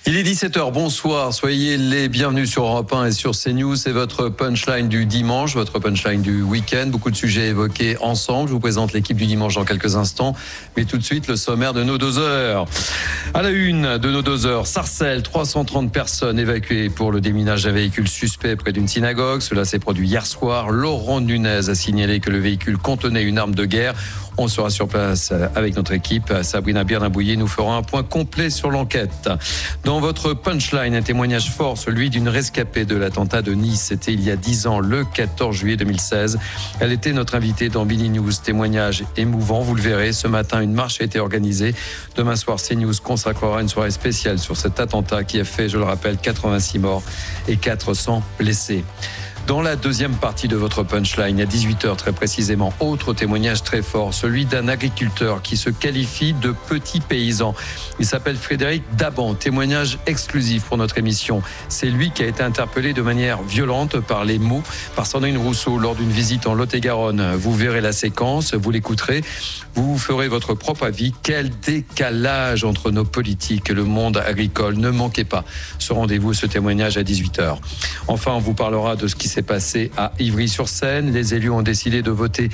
Il est 17h, bonsoir, soyez les bienvenus sur Europe 1 et sur CNews. C'est votre punchline du dimanche, votre punchline du week-end. Beaucoup de sujets évoqués ensemble. Je vous présente l'équipe du dimanche dans quelques instants. Mais tout de suite, le sommaire de nos 2 heures. À la une de nos 2 heures, Sarcelles, 330 personnes évacuées pour le déminage d'un véhicule suspect près d'une synagogue. Cela s'est produit hier soir. Laurent Nunez a signalé que le véhicule contenait une arme de guerre. On sera sur place avec notre équipe. Sabrina Birlin-Bouillet nous fera un point complet sur l'enquête. Dans votre punchline, un témoignage fort, celui d'une rescapée de l'attentat de Nice. C'était il y a 10 ans, le 14 juillet 2016. Elle était notre invitée dans Billy News. Témoignage émouvant, vous le verrez. Ce matin, une marche a été organisée. Demain soir, CNews consacrera une soirée spéciale sur cet attentat qui a fait, je le rappelle, 86 morts et 400 blessés. Dans la deuxième partie de votre punchline, à 18h très précisément, autre témoignage très fort, celui d'un agriculteur qui se qualifie de petit paysan. Il s'appelle Frédéric Daban, témoignage exclusif pour notre émission. C'est lui qui a été interpellé de manière violente par les mots par Sandrine Rousseau lors d'une visite en Lot-et-Garonne. Vous verrez la séquence, vous l'écouterez, vous ferez votre propre avis. Quel décalage entre nos politiques et le monde agricole. Ne manquez pas ce rendez-vous, ce témoignage à 18h. Enfin, on vous parlera de ce qui s'est passé à Ivry-sur-Seine. Les élus ont décidé de voter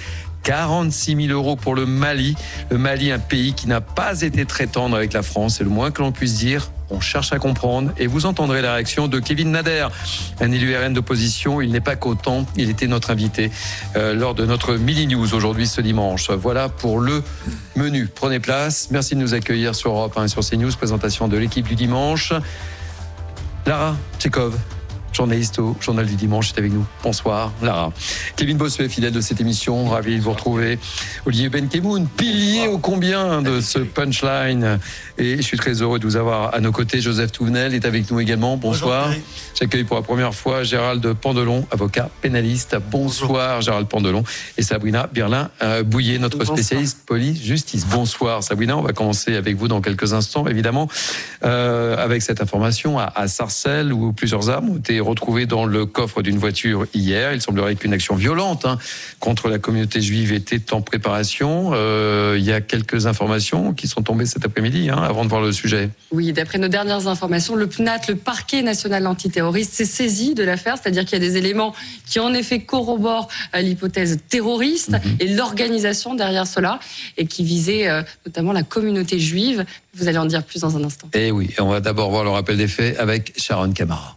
46 000 € pour le Mali. Le Mali, un pays qui n'a pas été très tendre avec la France, c'est le moins que l'on puisse dire. On cherche à comprendre et vous entendrez la réaction de Kevin Nader, un élu RN d'opposition. Il n'est pas qu'autant, il était notre invité lors de notre Mini News aujourd'hui ce dimanche. Voilà pour le menu. Prenez place. Merci de nous accueillir sur Europe 1 et sur CNews. Présentation de l'équipe du dimanche. Lara Tchekov, journaliste au Journal du Dimanche, est avec nous. Bonsoir, Lara. Kevin Bossuet, fidèle de cette émission, ravi de vous retrouver. Olivier Benkemoun, pilier ô combien de ce punchline. Et je suis très heureux de vous avoir à nos côtés. Joseph Touvenel est avec nous également. Bonsoir. Bonjour. J'accueille pour la première fois Gérald Pandelon, avocat pénaliste. Bonsoir, bonjour. Gérald Pandelon. Et Sabrina Birlin-Bouillet, notre spécialiste police-justice. Bonsoir, Sabrina. On va commencer avec vous dans quelques instants, évidemment, avec cette information à Sarcelles, où plusieurs armes ont été retrouvées dans le coffre d'une voiture hier. Il semblerait qu'une action violente contre la communauté juive était en préparation. Il y a quelques informations qui sont tombées cet après-midi, avant de voir le sujet. Oui, d'après nos dernières informations, le PNAT, le parquet national antiterroriste, s'est saisi de l'affaire, c'est-à-dire qu'il y a des éléments qui en effet corroborent l'hypothèse terroriste et l'organisation derrière cela, et qui visait notamment la communauté juive. Vous allez en dire plus dans un instant. Et oui, on va d'abord voir le rappel des faits avec Sharon Camara.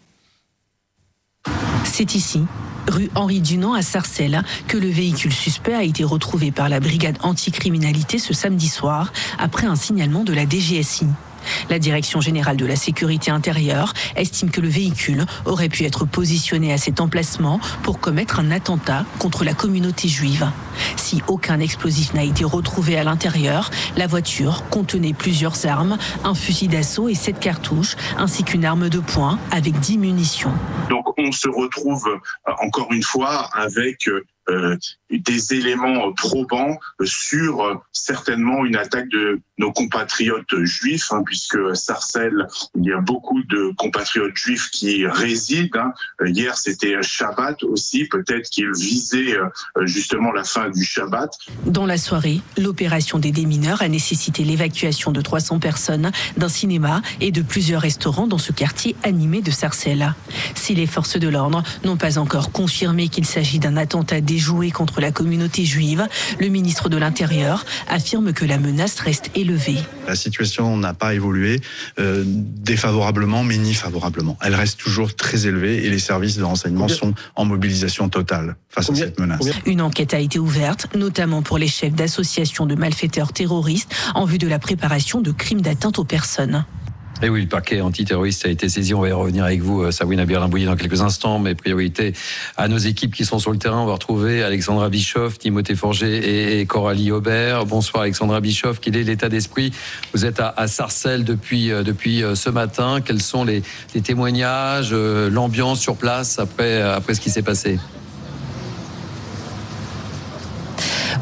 C'est ici, rue Henri Dunant à Sarcelles, que le véhicule suspect a été retrouvé par la brigade anticriminalité ce samedi soir, après un signalement de la DGSI. La Direction générale de la sécurité intérieure estime que le véhicule aurait pu être positionné à cet emplacement pour commettre un attentat contre la communauté juive. Si aucun explosif n'a été retrouvé à l'intérieur, la voiture contenait plusieurs armes, un fusil d'assaut et 7 cartouches, ainsi qu'une arme de poing avec 10 munitions. Donc on se retrouve encore une fois avec des éléments probants sur certainement une attaque de nos compatriotes juifs, puisque Sarcelles, il y a beaucoup de compatriotes juifs qui résident. Hier, c'était Shabbat aussi, peut-être qu'ils visaient justement la fin du Shabbat. Dans la soirée, l'opération des démineurs a nécessité l'évacuation de 300 personnes d'un cinéma et de plusieurs restaurants dans ce quartier animé de Sarcelles. Si les forces de l'ordre n'ont pas encore confirmé qu'il s'agit d'un attentat déjoué contre la communauté juive, le ministre de l'Intérieur affirme que la menace reste élevée. La situation n'a pas évolué défavorablement, mais ni favorablement. Elle reste toujours très élevée et les services de renseignement sont en mobilisation totale face à cette menace. Une enquête a été ouverte, notamment pour les chefs d'associations de malfaiteurs terroristes, en vue de la préparation de crimes d'atteinte aux personnes. Et oui, le parquet antiterroriste a été saisi. On va y revenir avec vous, Sabrina Birlin-Bouillet, dans quelques instants. Mais priorité à nos équipes qui sont sur le terrain. On va retrouver Alexandra Bischoff, Timothée Forger et Coralie Aubert. Bonsoir Alexandra Bischoff. Quel est l'état d'esprit? Vous êtes à Sarcelles depuis ce matin. Quels sont les témoignages, l'ambiance sur place après ce qui s'est passé?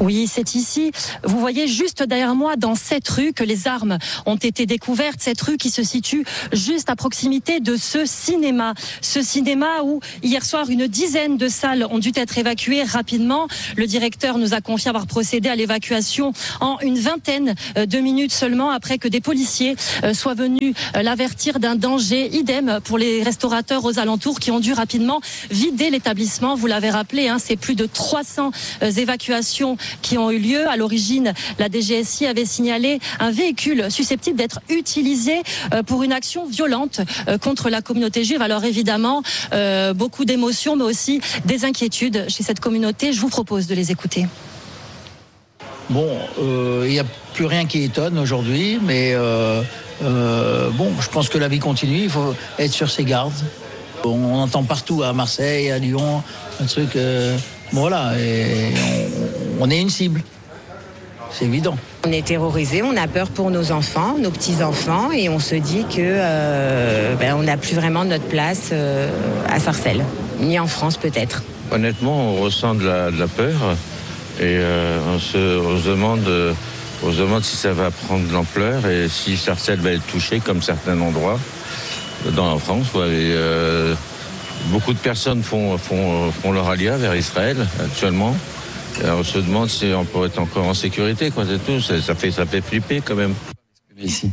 Oui, c'est ici. Vous voyez juste derrière moi, dans cette rue, que les armes ont été découvertes. Cette rue qui se situe juste à proximité de ce cinéma. Ce cinéma où, hier soir, une dizaine de salles ont dû être évacuées rapidement. Le directeur nous a confié avoir procédé à l'évacuation en une vingtaine de minutes seulement, après que des policiers soient venus l'avertir d'un danger. Idem pour les restaurateurs aux alentours qui ont dû rapidement vider l'établissement. Vous l'avez rappelé, c'est plus de 300 évacuations qui ont eu lieu. À l'origine, la DGSI avait signalé un véhicule susceptible d'être utilisé pour une action violente contre la communauté juive. Alors évidemment, beaucoup d'émotions, mais aussi des inquiétudes chez cette communauté. Je vous propose de les écouter. Bon, il n'y a plus rien qui étonne aujourd'hui, mais je pense que la vie continue, il faut être sur ses gardes. On entend partout à Marseille, à Lyon, un truc... voilà, et on est une cible, c'est évident. On est terrorisés, on a peur pour nos enfants, nos petits-enfants, et on se dit que on n'a plus vraiment notre place à Sarcelles, ni en France peut-être. Honnêtement, on ressent de la peur et on se demande si ça va prendre de l'ampleur et si Sarcelles va être touchée comme certains endroits dans la France. Et, beaucoup de personnes font leur alia vers Israël actuellement. Et on se demande si on peut être encore en sécurité, quoi, c'est tout. Ça fait flipper quand même. Ici.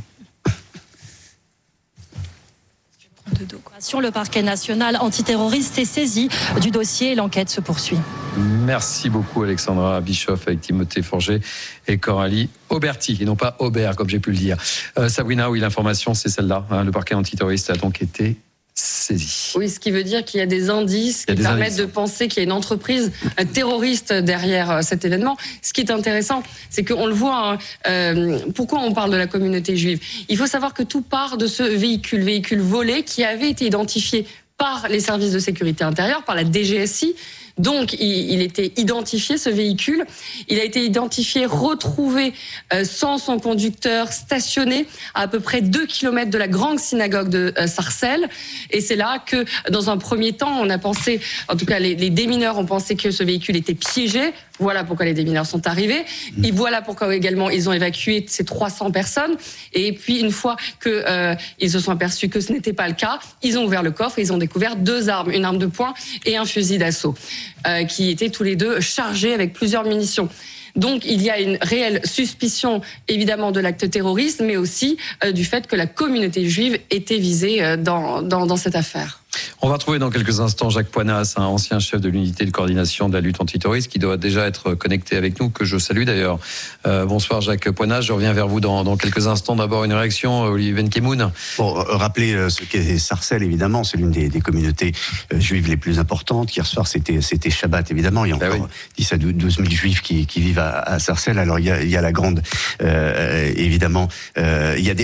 Le parquet national antiterroriste s'est saisi du dossier et l'enquête se poursuit. Merci beaucoup Alexandra Bischoff avec Timothée Forget et Coralie Auberti, et non pas Aubert comme j'ai pu le dire. Sabrina, oui, l'information c'est celle-là. Le parquet antiterroriste a donc été saisi. Oui, ce qui veut dire qu'il y a des indices qui permettent de penser qu'il y a une entreprise terroriste derrière cet événement. Ce qui est intéressant, c'est qu'on le voit, pourquoi on parle de la communauté juive. Il faut savoir que tout part de ce véhicule volé qui avait été identifié par les services de sécurité intérieure, par la DGSI. Donc, il était identifié, ce véhicule. Il a été identifié, retrouvé sans son conducteur, stationné à peu près 2 kilomètres de la grande synagogue de Sarcelles. Et c'est là que, dans un premier temps, on a pensé, en tout cas les démineurs ont pensé que ce véhicule était piégé. Voilà pourquoi les démineurs sont arrivés. Et voilà pourquoi également ils ont évacué ces 300 personnes. Et puis, une fois que ils se sont aperçus que ce n'était pas le cas, ils ont ouvert le coffre et ils ont découvert 2 armes, une arme de poing et un fusil d'assaut, qui étaient tous les deux chargés avec plusieurs munitions. Donc il y a une réelle suspicion évidemment de l'acte terroriste, mais aussi du fait que la communauté juive était visée dans cette affaire. On va retrouver dans quelques instants Jacques Poinas, un ancien chef de l'unité de coordination de la lutte antiterroriste qui doit déjà être connecté avec nous, que je salue d'ailleurs. Bonsoir Jacques Poinas, je reviens vers vous dans quelques instants. D'abord une réaction, Olivier Benkemoun. Bon, rappeler ce qu'est Sarcelles, évidemment, c'est l'une des communautés juives les plus importantes. Hier soir, c'était Shabbat, évidemment. Il y a encore 10 à 12 000 juifs qui vivent à Sarcelles. Alors, il y a la grande, évidemment, il y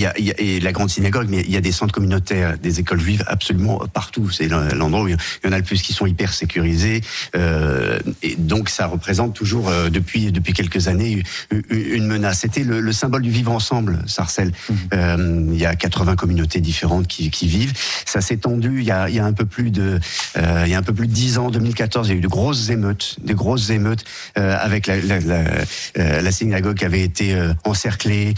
a la grande synagogue, mais il y a des centres communautaires, des écoles juives absolument partout. C'est l'endroit où il y en a le plus qui sont hyper sécurisés. Et donc, ça représente toujours, depuis quelques années, une menace. C'était le symbole du vivre ensemble, Sarcelles. Il y a 80 communautés différentes qui vivent. Ça s'est tendu il y a un peu plus de 10 ans, en 2014, il y a eu de grosses émeutes avec la synagogue qui avait été encerclée.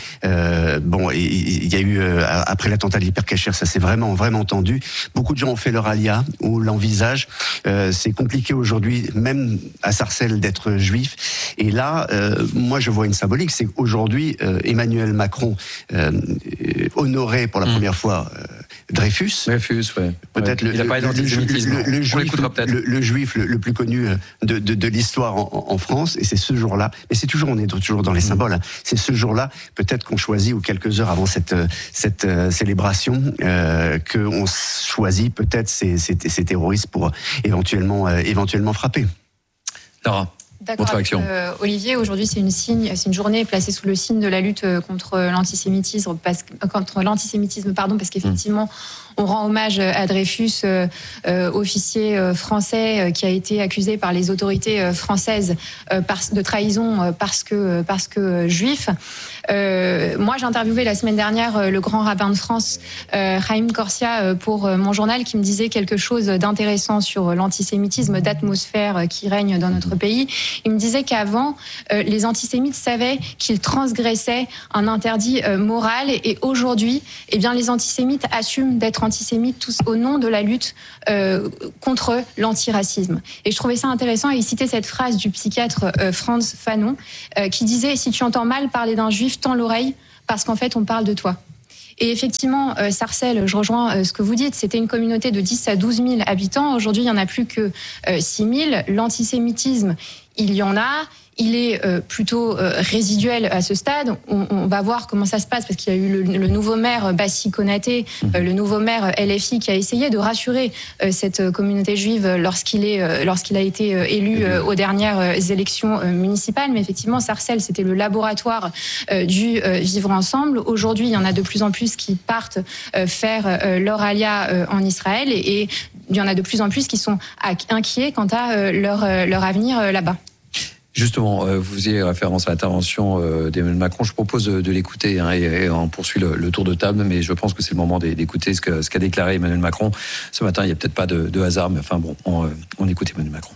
Il y a eu après l'attentat de l'Hypercacher, ça s'est vraiment tendu. Beaucoup de gens ont fait leur alia ou l'envisagent. C'est compliqué aujourd'hui, même à Sarcelles, d'être juif. Et là, moi, je vois une symbolique, c'est qu'aujourd'hui, Emmanuel Macron honorait pour la première fois Dreyfus. Ouais. Peut-être il n'a pas d'antisémitisme. Le juif le plus connu de l'histoire en France. Et c'est ce jour-là. Mais on est toujours dans les symboles. C'est ce jour-là, peut-être qu'on choisit, ou quelques heures avant cette célébration, qu'on choisit peut-être ces terroristes pour éventuellement frapper. Laura. D'accord, Olivier, aujourd'hui c'est une journée placée sous le signe de la lutte contre l'antisémitisme, parce qu'effectivement on rend hommage à Dreyfus, officier français qui a été accusé par les autorités françaises de trahison parce que juif. Moi, j'ai interviewé la semaine dernière le grand rabbin de France, Chaim Corsia, pour mon journal, qui me disait quelque chose d'intéressant sur l'antisémitisme d'atmosphère qui règne dans notre pays. Il me disait qu'avant, les antisémites savaient qu'ils transgressaient un interdit moral, et aujourd'hui, eh bien, les antisémites assument d'être antisémites tous au nom de la lutte contre l'antiracisme. Et je trouvais ça intéressant, et il citait cette phrase du psychiatre Franz Fanon, qui disait « Si tu entends mal parler d'un juif, tends l'oreille, parce qu'en fait, on parle de toi ». Et effectivement, Sarcelles, je rejoins ce que vous dites, c'était une communauté de 10 à 12 000 habitants. Aujourd'hui, il n'y en a plus que 6 000. L'antisémitisme, il y en a. Il est plutôt résiduel à ce stade. On va voir comment ça se passe, parce qu'il y a eu le nouveau maire Bassi Konaté, le nouveau maire LFI, qui a essayé de rassurer cette communauté juive lorsqu'il a été élu aux dernières élections municipales. Mais effectivement, Sarcelles, c'était le laboratoire du vivre ensemble. Aujourd'hui, il y en a de plus en plus qui partent faire leur alia en Israël, et il y en a de plus en plus qui sont inquiets quant à leur avenir là-bas. Justement, vous faisiez référence à l'intervention d'Emmanuel Macron. Je propose de l'écouter, et on poursuit le tour de table, mais je pense que c'est le moment d'écouter ce qu'a déclaré Emmanuel Macron ce matin. Il n'y a peut-être pas de hasard, mais enfin bon, on écoute Emmanuel Macron.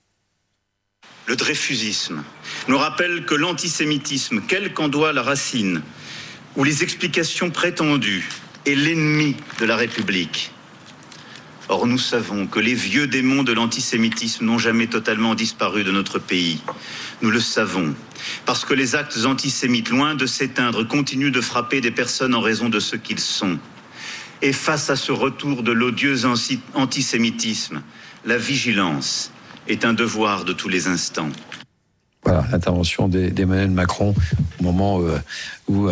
Le dreyfusisme nous rappelle que l'antisémitisme, quelle qu'en soit la racine, ou les explications prétendues, est l'ennemi de la République. Or, nous savons que les vieux démons de l'antisémitisme n'ont jamais totalement disparu de notre pays. Nous le savons, parce que les actes antisémites, loin de s'éteindre, continuent de frapper des personnes en raison de ce qu'ils sont. Et face à ce retour de l'odieux antisémitisme, la vigilance est un devoir de tous les instants. Voilà, l'intervention d'Emmanuel Macron au moment où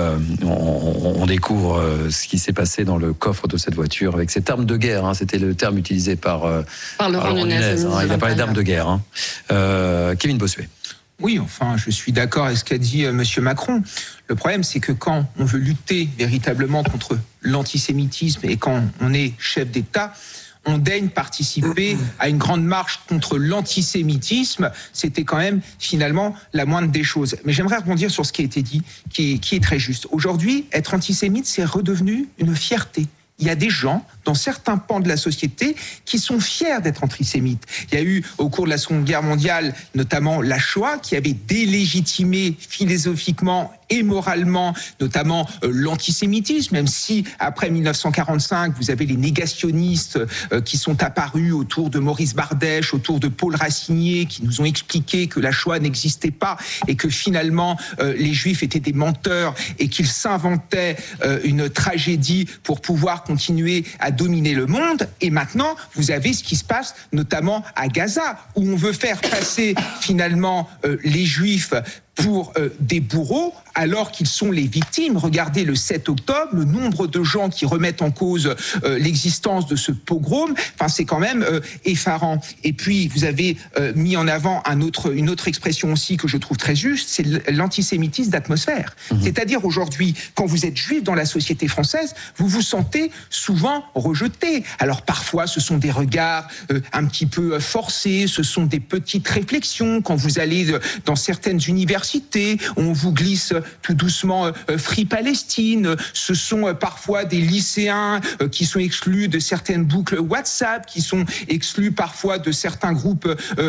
on découvre ce qui s'est passé dans le coffre de cette voiture avec cette arme de guerre. C'était le terme utilisé par Laurent Nunez. Il a parlé d'arme de guerre. Kevin Bossuet. Oui, enfin, je suis d'accord avec ce qu'a dit Monsieur Macron. Le problème, c'est que quand on veut lutter véritablement contre l'antisémitisme et quand on est chef d'État, on daigne participer à une grande marche contre l'antisémitisme. C'était quand même finalement la moindre des choses. Mais j'aimerais rebondir sur ce qui a été dit, qui est très juste. Aujourd'hui, être antisémite, c'est redevenu une fierté. Il y a des gens, dans certains pans de la société, qui sont fiers d'être antisémites. Il y a eu, au cours de la Seconde Guerre mondiale, notamment la Shoah, qui avait délégitimé philosophiquement et moralement, notamment l'antisémitisme, même si, après 1945, vous avez les négationnistes qui sont apparus autour de Maurice Bardèche, autour de Paul Racinier, qui nous ont expliqué que la Shoah n'existait pas et que finalement, les Juifs étaient des menteurs et qu'ils s'inventaient une tragédie pour pouvoir continuer à dominer le monde. Et maintenant, vous avez ce qui se passe notamment à Gaza, où on veut faire passer finalement les Juifs pour des bourreaux, alors qu'ils sont les victimes. Regardez le 7 octobre, le nombre de gens qui remettent en cause l'existence de ce pogrom, enfin, c'est quand même effarant. Et puis, vous avez mis en avant une autre expression aussi que je trouve très juste, c'est l'antisémitisme d'atmosphère. C'est-à-dire aujourd'hui, quand vous êtes juif dans la société française, vous vous sentez souvent rejeté. Alors parfois, ce sont des regards un petit peu forcés, ce sont des petites réflexions. Quand vous allez dans certaines universités, on vous glisse tout doucement Free Palestine. Ce sont parfois des lycéens qui sont exclus de certaines boucles WhatsApp, qui sont exclus parfois de certains groupes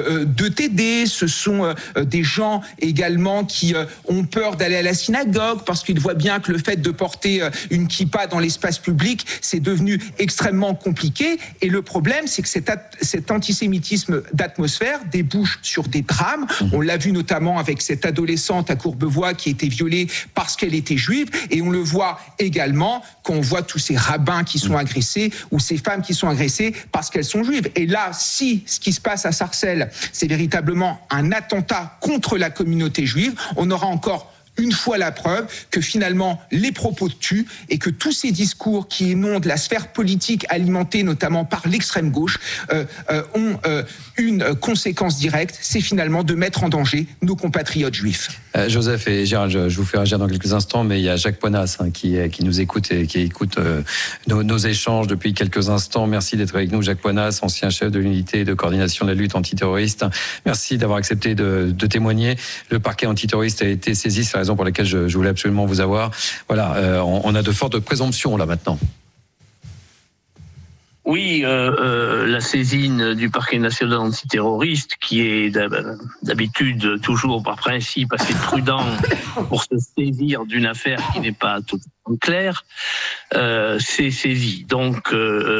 d'ETD. Ce sont des gens également qui ont peur d'aller à la synagogue parce qu'ils voient bien que le fait de porter une kippa dans l'espace public, c'est devenu extrêmement compliqué. Et le problème, c'est que cet antisémitisme d'atmosphère débouche sur des drames. On l'a vu notamment avec cette adolescente à Courbevoie qui a été violée parce qu'elle était juive, et on le voit également quand on voit tous ces rabbins qui sont agressés ou ces femmes qui sont agressées parce qu'elles sont juives. Et là, si ce qui se passe à Sarcelles, c'est véritablement un attentat contre la communauté juive, on aura encore une fois la preuve que finalement les propos tuent et que tous ces discours qui inondent la sphère politique alimentée notamment par l'extrême gauche ont une conséquence directe, c'est finalement de mettre en danger nos compatriotes juifs. Joseph et Gérald, je vous fais réagir dans quelques instants, mais il y a Jacques Poinas qui nous écoute et qui écoute nos échanges depuis quelques instants. Merci d'être avec nous, Jacques Poinas, ancien chef de l'unité de coordination de la lutte antiterroriste. Merci d'avoir accepté de témoigner. Le parquet antiterroriste a été saisi sur raison pour laquelle je voulais absolument vous avoir. Voilà, on a de fortes présomptions là maintenant. Oui, la saisine du parquet national antiterroriste, qui est d'habitude toujours par principe assez prudent pour se saisir d'une affaire qui n'est pas totalement claire, s'est saisie. Donc,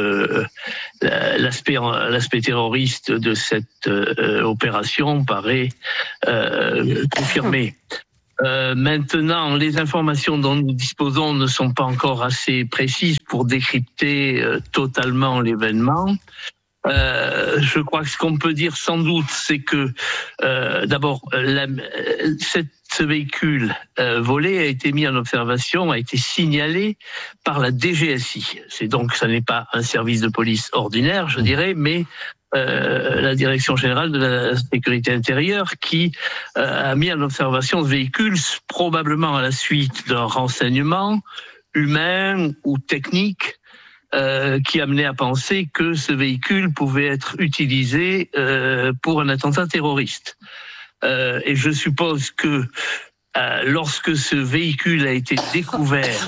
l'aspect terroriste de cette opération paraît confirmé. Maintenant, les informations dont nous disposons ne sont pas encore assez précises pour décrypter totalement l'événement. Je crois que ce qu'on peut dire sans doute, c'est que d'abord, ce véhicule volé a été mis en observation, a été signalé par la DGSI. C'est donc, ça n'est pas un service de police ordinaire, je dirais, mais la Direction générale de la sécurité intérieure qui a mis en observation ce véhicule, probablement à la suite d'un renseignement humain ou technique qui amenait à penser que ce véhicule pouvait être utilisé pour un attentat terroriste. Et je suppose que lorsque ce véhicule a été découvert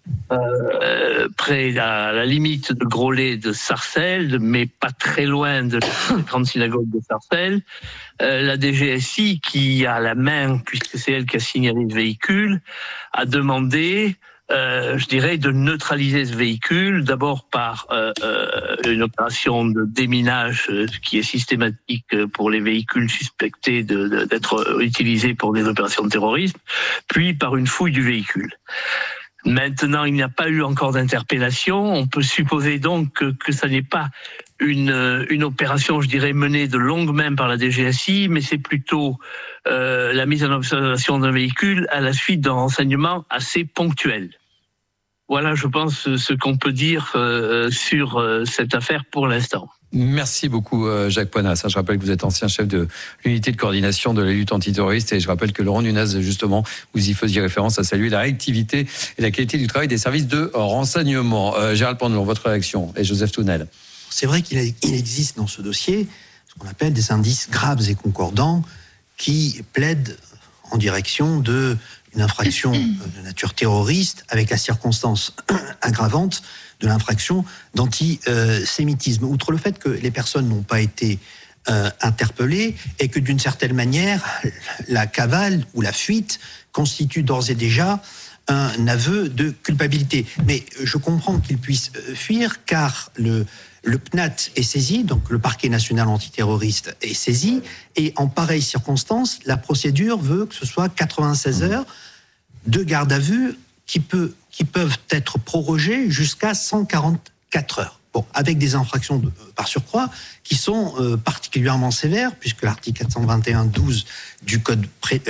près à la limite de Groslay de Sarcelles, mais pas très loin de la grande synagogue de Sarcelles, la DGSI, qui a la main, puisque c'est elle qui a signalé le véhicule, a demandé, je dirais, de neutraliser ce véhicule, d'abord par une opération de déminage qui est systématique pour les véhicules suspectés d'être utilisés pour des opérations de terrorisme, puis par une fouille du véhicule. Maintenant, il n'y a pas eu encore d'interpellation. On peut supposer donc que ça n'est pas une opération, je dirais, menée de longue main par la DGSI, mais c'est plutôt la mise en observation d'un véhicule à la suite d'un renseignement assez ponctuel. Voilà, je pense, ce qu'on peut dire sur cette affaire pour l'instant. Merci beaucoup Jacques Poinas. Je rappelle que vous êtes ancien chef de l'unité de coordination de la lutte antiterroriste et je rappelle que Laurent Nunez, justement, vous y faisiez référence à saluer la réactivité et la qualité du travail des services de renseignement. Gérald Pandelon, votre réaction, et Joseph Tounel. C'est vrai qu'il existe dans ce dossier ce qu'on appelle des indices graves et concordants qui plaident en direction d'une infraction de nature terroriste avec la circonstance aggravante de l'infraction d'antisémitisme. Outre le fait que les personnes n'ont pas été interpellées et que d'une certaine manière, la cavale ou la fuite constitue d'ores et déjà un aveu de culpabilité. Mais je comprends qu'ils puissent fuir car le PNAT est saisi, donc le parquet national antiterroriste est saisi, et en pareille circonstance, la procédure veut que ce soit 96 heures de garde à vue qui peuvent être prorogées jusqu'à 144 heures. Bon, avec des infractions par surcroît qui sont particulièrement sévères, puisque l'article 421-12 du code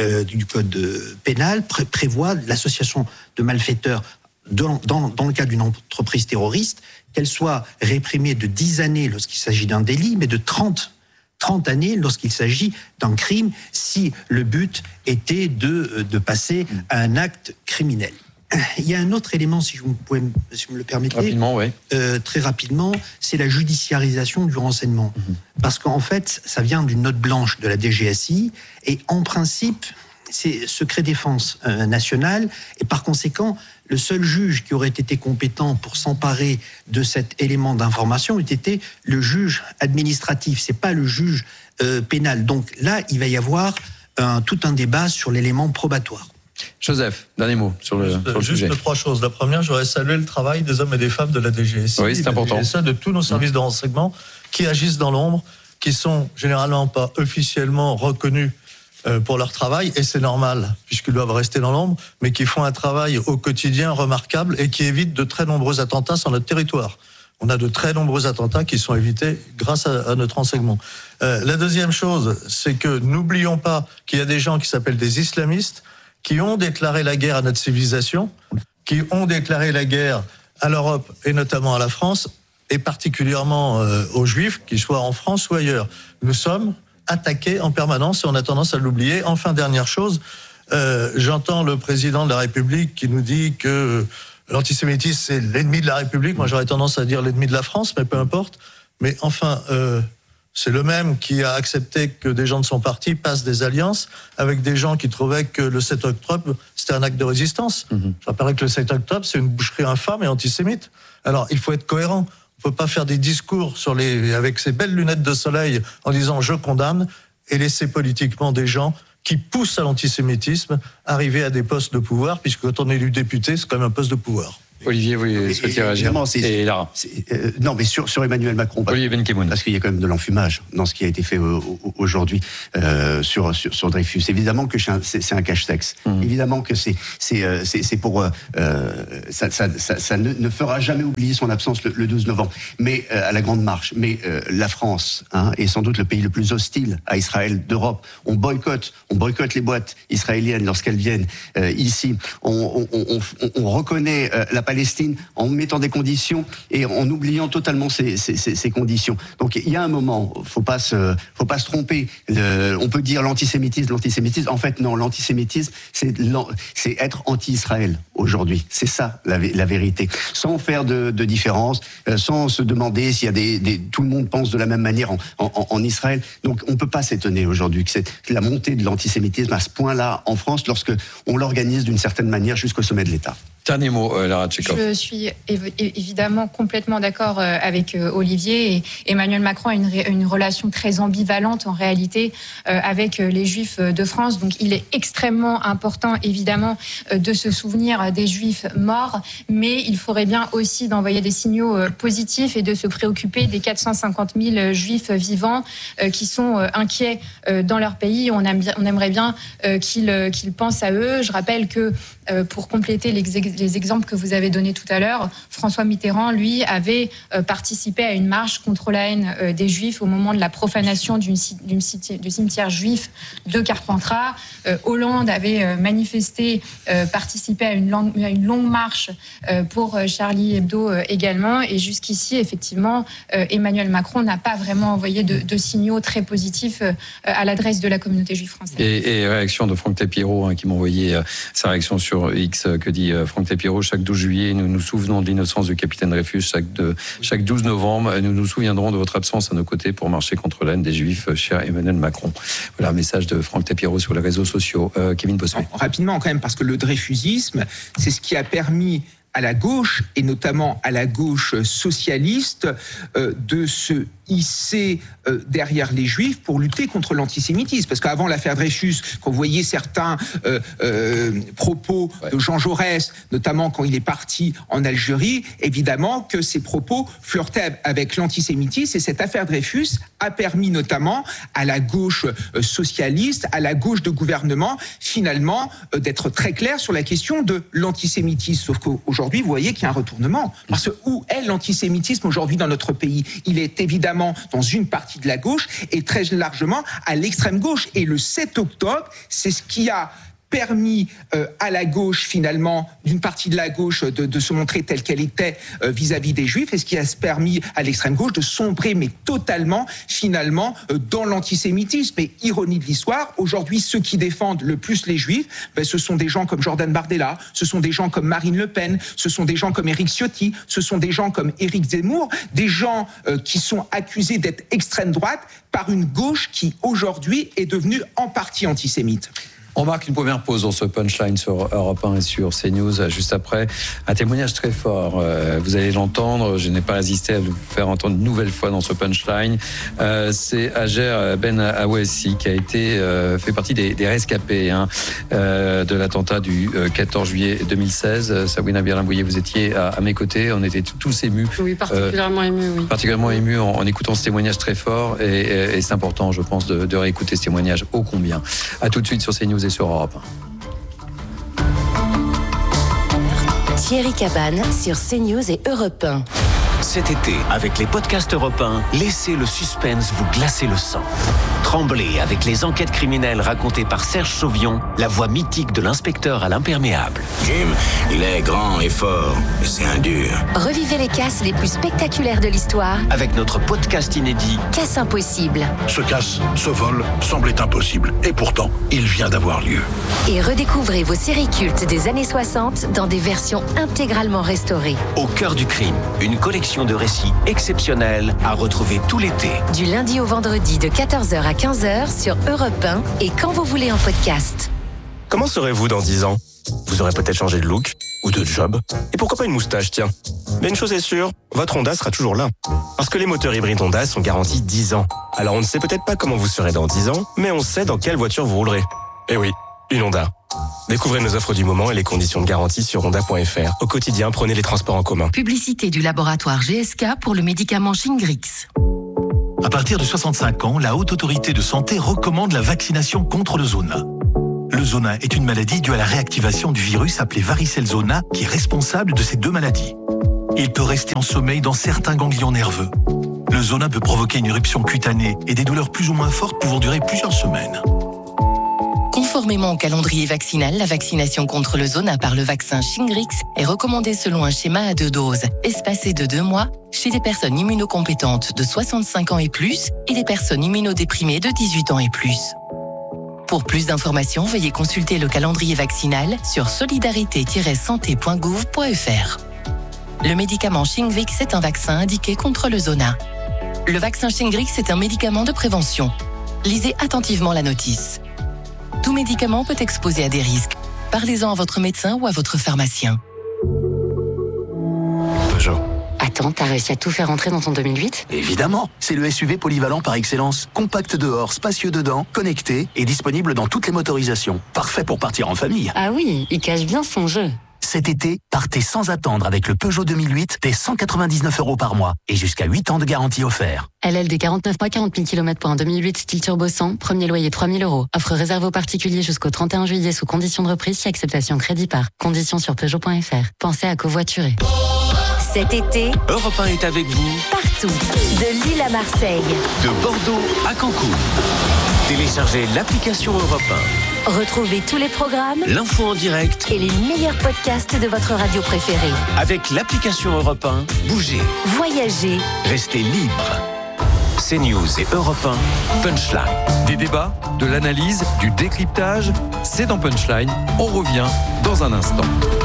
pénal prévoit l'association de malfaiteurs dans le cas d'une entreprise terroriste, qu'elle soit réprimée de 10 années lorsqu'il s'agit d'un délit, mais de 30 années lorsqu'il s'agit d'un crime, si le but était de passer à un acte criminel. Il y a un autre élément, si vous me le permettez, rapidement, oui. Très rapidement, c'est la judiciarisation du renseignement. Parce qu'en fait, ça vient d'une note blanche de la DGSI, et en principe, c'est secret défense national, et par conséquent, le seul juge qui aurait été compétent pour s'emparer de cet élément d'information eût été le juge administratif, c'est pas le juge pénal. Donc là, il va y avoir tout un débat sur l'élément probatoire. Joseph, dernier mot sur le sujet. Juste 3 choses. La première, j'aurais salué le travail des hommes et des femmes de la DGSI, oui, c'est important. de tous nos services de renseignement qui agissent dans l'ombre, qui sont généralement pas officiellement reconnus pour leur travail, et c'est normal, puisqu'ils doivent rester dans l'ombre, mais qui font un travail au quotidien remarquable et qui évitent de très nombreux attentats sur notre territoire. On a de très nombreux attentats qui sont évités grâce à notre renseignement. La deuxième chose, c'est que n'oublions pas qu'il y a des gens qui s'appellent des islamistes, qui ont déclaré la guerre à notre civilisation, qui ont déclaré la guerre à l'Europe et notamment à la France, et particulièrement aux Juifs, qu'ils soient en France ou ailleurs. Nous sommes attaqués en permanence et on a tendance à l'oublier. Enfin, dernière chose, j'entends le président de la République qui nous dit que l'antisémitisme, c'est l'ennemi de la République. Moi, j'aurais tendance à dire l'ennemi de la France, mais peu importe. Mais enfin, c'est le même qui a accepté que des gens de son parti passent des alliances avec des gens qui trouvaient que le 7 octobre, c'était un acte de résistance. Je rappellerai que le 7 octobre, c'est une boucherie infâme et antisémite. Alors, il faut être cohérent. On ne peut pas faire des discours avec ces belles lunettes de soleil en disant « je condamne » et laisser politiquement des gens qui poussent à l'antisémitisme arriver à des postes de pouvoir, puisque quand on est élu député, c'est quand même un poste de pouvoir. Olivier, vous souhaitez réagir? Et Lara. Non, mais sur Emmanuel Macron. Olivier Benkemoun. Parce qu'il y a quand même de l'enfumage dans ce qui a été fait aujourd'hui sur Dreyfus. Évidemment que c'est un cache-sexe. Évidemment que c'est pour ça ne fera jamais oublier son absence le 12 novembre. Mais à la Grande Marche. Mais la France est sans doute le pays le plus hostile à Israël d'Europe. On boycotte les boîtes israéliennes lorsqu'elles viennent ici. On reconnaît la Palestine en mettant des conditions et en oubliant totalement ces conditions. Donc il y a un moment, faut pas se tromper. On peut dire l'antisémitisme. En fait, non, l'antisémitisme, c'est être anti-Israël aujourd'hui. C'est ça la vérité. Sans faire de différence, sans se demander s'il y a tout le monde pense de la même manière en Israël. Donc on peut pas s'étonner aujourd'hui que c'est la montée de l'antisémitisme à ce point-là en France lorsque on l'organise d'une certaine manière jusqu'au sommet de l'État. Dernier mot, Lara Tchekov. Je suis évidemment complètement d'accord avec Olivier. Et Emmanuel Macron a une relation très ambivalente en réalité avec les Juifs de France. Donc il est extrêmement important évidemment de se souvenir des Juifs morts, mais il faudrait bien aussi d'envoyer des signaux positifs et de se préoccuper des 450 000 Juifs vivants qui sont inquiets dans leur pays. On aimerait bien qu'ils pensent à eux. Je rappelle que pour compléter les exemples que vous avez donnés tout à l'heure, François Mitterrand, lui, avait participé à une marche contre la haine des Juifs au moment de la profanation du cimetière juif de Carpentras. Hollande avait participé à une longue marche pour Charlie Hebdo également. Et jusqu'ici, effectivement, Emmanuel Macron n'a pas vraiment envoyé de signaux très positifs à l'adresse de la communauté juive française. Et réaction de Franck Tapiro, qui m'a envoyé sa réaction sur X, que dit Franck Tapiro: chaque 12 juillet, nous nous souvenons de l'innocence du capitaine Dreyfus. Chaque 12 novembre, nous nous souviendrons de votre absence à nos côtés pour marcher contre la haine des Juifs, cher Emmanuel Macron. Voilà un message de Franck Tapiro sur les réseaux sociaux. Kevin Bossuet. Rapidement quand même, parce que le dreyfusisme, c'est ce qui a permis à la gauche, et notamment à la gauche socialiste, de se hisser derrière les Juifs pour lutter contre l'antisémitisme. Parce qu'avant l'affaire Dreyfus, quand vous voyez certains propos de Jean Jaurès, notamment quand il est parti en Algérie, évidemment que ces propos flirtaient avec l'antisémitisme, et cette affaire Dreyfus a permis notamment à la gauche socialiste, à la gauche de gouvernement, finalement, d'être très clair sur la question de l'antisémitisme. Sauf qu'aujourd'hui, vous voyez qu'il y a un retournement. Parce que où est l'antisémitisme aujourd'hui dans notre pays? Il est évidemment dans une partie de la gauche et très largement à l'extrême gauche. Et le 7 octobre, c'est ce qui a permis à la gauche, finalement, d'une partie de la gauche, de se montrer telle qu'elle était vis-à-vis des Juifs, et ce qui a permis à l'extrême gauche de sombrer, mais totalement, finalement, dans l'antisémitisme. Et ironie de l'histoire, aujourd'hui, ceux qui défendent le plus les Juifs, ce sont des gens comme Jordan Bardella, ce sont des gens comme Marine Le Pen, ce sont des gens comme Éric Ciotti, ce sont des gens comme Éric Zemmour, des gens qui sont accusés d'être extrême droite par une gauche qui, aujourd'hui, est devenue en partie antisémite. On marque une première pause dans ce punchline sur Europe 1 et sur CNews. Juste après, un témoignage très fort. Vous allez l'entendre. Je n'ai pas résisté à vous faire entendre une nouvelle fois dans ce punchline. C'est Hajer Ben Awassi qui a été fait partie des rescapés de l'attentat du 14 juillet 2016. Sabrina Birlin-Bouillet, vous étiez à mes côtés. On était tous émus. Oui, particulièrement émus. Oui. Particulièrement émus en écoutant ce témoignage très fort. Et c'est important, je pense, de réécouter ce témoignage ô combien. À tout de suite sur CNews et sur Europe 1. Thierry Cabane sur CNews et Europe 1. Cet été, avec les podcasts Europe 1, laissez le suspense vous glacer le sang. Tremblez avec les enquêtes criminelles racontées par Serge Sauvion, la voix mythique de l'inspecteur à l'imperméable. Jim, il est grand et fort, mais c'est un dur. Revivez les casses les plus spectaculaires de l'histoire Avec notre podcast inédit Casse impossible. Ce casse, ce vol, semblait impossible. Et pourtant, il vient d'avoir lieu. Et redécouvrez vos séries cultes des années 60 dans des versions intégralement restaurées. Au cœur du crime, une collection de récits exceptionnels à retrouver tout l'été. Du lundi au vendredi de 14h à 15h sur Europe 1 et quand vous voulez en podcast. Comment serez-vous dans 10 ans ? Vous aurez peut-être changé de look ou de job. Et pourquoi pas une moustache, tiens. Mais une chose est sûre, votre Honda sera toujours là. Parce que les moteurs hybrides Honda sont garantis 10 ans. Alors on ne sait peut-être pas comment vous serez dans 10 ans, mais on sait dans quelle voiture vous roulerez. Eh oui, une Honda. Découvrez nos offres du moment et les conditions de garantie sur honda.fr. Au quotidien, prenez les transports en commun. Publicité du laboratoire GSK pour le médicament Shingrix. À partir de 65 ans, la Haute Autorité de Santé recommande la vaccination contre le zona. Le zona est une maladie due à la réactivation du virus appelé varicelle zona qui est responsable de ces deux maladies. Il peut rester en sommeil dans certains ganglions nerveux. Le zona peut provoquer une éruption cutanée et des douleurs plus ou moins fortes pouvant durer plusieurs semaines. Conformément au calendrier vaccinal, la vaccination contre le zona par le vaccin Shingrix est recommandée selon un schéma à 2 doses, espacé de 2 mois, chez des personnes immunocompétentes de 65 ans et plus et des personnes immunodéprimées de 18 ans et plus. Pour plus d'informations, veuillez consulter le calendrier vaccinal sur solidarité-santé.gouv.fr. Le médicament Shingrix est un vaccin indiqué contre le zona. Le vaccin Shingrix est un médicament de prévention. Lisez attentivement la notice. Tout médicament peut exposer à des risques. Parlez-en à votre médecin ou à votre pharmacien. Peugeot. Attends, t'as réussi à tout faire rentrer dans ton 2008 ? Évidemment, c'est le SUV polyvalent par excellence. Compact dehors, spacieux dedans, connecté et disponible dans toutes les motorisations. Parfait pour partir en famille. Ah oui, il cache bien son jeu. Cet été, partez sans attendre avec le Peugeot 2008 dès 199 € par mois et jusqu'à 8 ans de garantie offert. LLD 49 mois, 40 000 km pour un 2008 style turbo 100, premier loyer 3 000 €. Offre réservée aux particuliers jusqu'au 31 juillet sous conditions de reprise si acceptation crédit par. Conditions sur Peugeot.fr. Pensez à covoiturer. Cet été, Europe 1 est avec vous partout, de Lille à Marseille, de Bordeaux à Cancun. Téléchargez l'application Europe 1. Retrouvez tous les programmes, L'info en direct et les meilleurs podcasts de votre radio préférée. Avec l'application Europe 1, bougez, Voyagez, restez libre. CNews et Europe 1, Punchline. Des débats, de l'analyse, du décryptage, c'est dans Punchline. On revient dans un instant.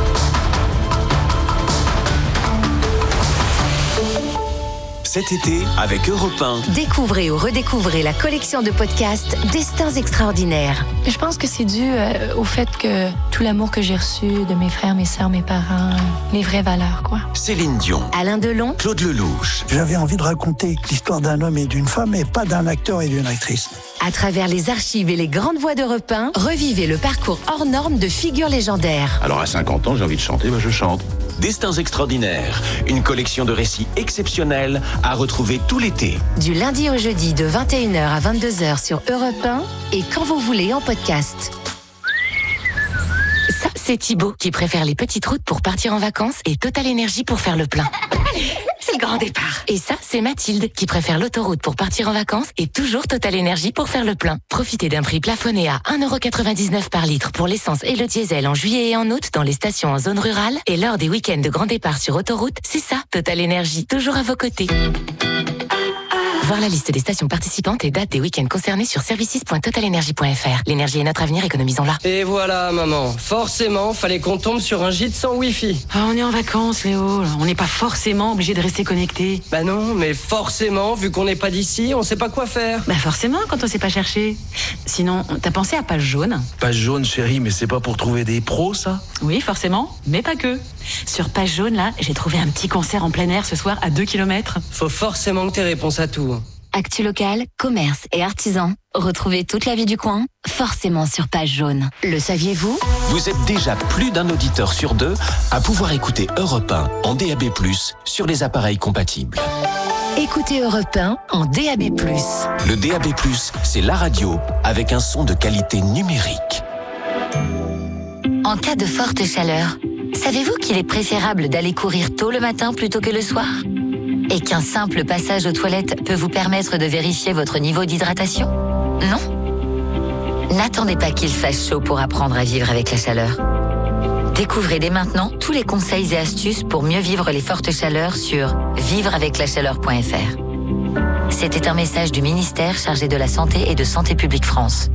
Cet été, avec Europe 1. Découvrez ou redécouvrez la collection de podcasts Destins extraordinaires. Je pense que c'est dû au fait que tout l'amour que j'ai reçu de mes frères, mes sœurs, mes parents, les vraies valeurs, quoi. Céline Dion. Alain Delon. Claude Lelouch. J'avais envie de raconter l'histoire d'un homme et d'une femme, et pas d'un acteur et d'une actrice. À travers les archives et les grandes voix d'Europe 1, revivez le parcours hors norme de figures légendaires. Alors à 50 ans, j'ai envie de chanter, je chante. Destins extraordinaires, une collection de récits exceptionnels à retrouver tout l'été. Du lundi au jeudi de 21h à 22h sur Europe 1 et quand vous voulez en podcast. Ça, c'est Thibaut qui préfère les petites routes pour partir en vacances et Total Énergie pour faire le plein. C'est le grand départ. Et ça, c'est Mathilde qui préfère l'autoroute pour partir en vacances et toujours Total Énergie pour faire le plein. Profitez d'un prix plafonné à 1,99 € par litre pour l'essence et le diesel en juillet et en août dans les stations en zone rurale et lors des week-ends de grand départ sur autoroute. C'est ça, Total Énergie, toujours à vos côtés. Voir la liste des stations participantes et dates des week-ends concernés sur services.totalenergie.fr. L'énergie est notre avenir, économisons-la. Et voilà, maman. Forcément, fallait qu'on tombe sur un gîte sans Wi-Fi. Ah, on est en vacances, Léo. On n'est pas forcément obligé de rester connecté. Bah non, mais forcément, vu qu'on n'est pas d'ici, on sait pas quoi faire. Bah forcément, quand on sait pas chercher. Sinon, t'as pensé à Page Jaune ? Page Jaune, chérie, mais c'est pas pour trouver des pros, ça ? Oui, forcément, mais pas que. Sur Page Jaune, là, j'ai trouvé un petit concert en plein air ce soir à 2 km. Faut forcément que t'aies réponse à tout. Actu local, commerce et artisans. Retrouvez toute la vie du coin, forcément sur Page Jaune. Le saviez-vous ? Vous êtes déjà plus d'un auditeur sur 2 à pouvoir écouter Europe 1 en DAB+, sur les appareils compatibles. Écoutez Europe 1 en DAB+. Le DAB+, c'est la radio avec un son de qualité numérique. En cas de forte chaleur, savez-vous qu'il est préférable d'aller courir tôt le matin plutôt que le soir ? Et qu'un simple passage aux toilettes peut vous permettre de vérifier votre niveau d'hydratation ? Non ? N'attendez pas qu'il fasse chaud pour apprendre à vivre avec la chaleur. Découvrez dès maintenant tous les conseils et astuces pour mieux vivre les fortes chaleurs sur vivreaveclachaleur.fr. C'était un message du ministère chargé de la Santé et de Santé publique France.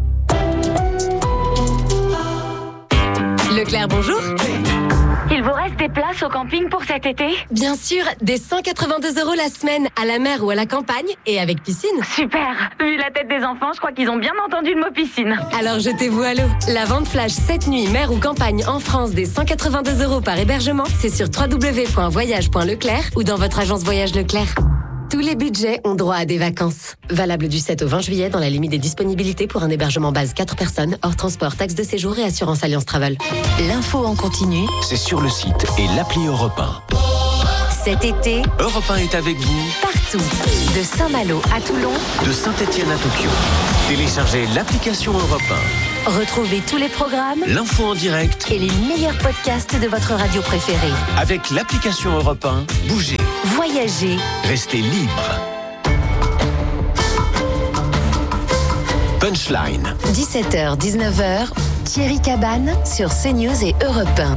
Leclerc, bonjour. Il vous reste des places au camping pour cet été ? Bien sûr, des 182 € la semaine, à la mer ou à la campagne, et avec piscine. Super. Vu la tête des enfants, je crois qu'ils ont bien entendu le mot piscine. Alors jetez-vous à l'eau. La vente flash 7 nuits, mer ou campagne en France des 182 € par hébergement, c'est sur www.voyage.leclerc ou dans votre agence Voyage Leclerc. Tous les budgets ont droit à des vacances. Valable du 7 au 20 juillet dans la limite des disponibilités pour un hébergement base 4 personnes, hors transport, taxe de séjour et assurance Alliance Travel. L'info en continu, c'est sur le site et l'appli Europe 1. Cet été, Europe 1 est avec vous partout. De Saint-Malo à Toulon, de Saint-Étienne à Tokyo. Téléchargez l'application Europe 1. Retrouvez tous les programmes, l'info en direct et les meilleurs podcasts de votre radio préférée. Avec l'application Europe 1, bougez, voyagez, restez libre. Punchline. 17h, 19h, Thierry Cabane sur CNews et Europe 1.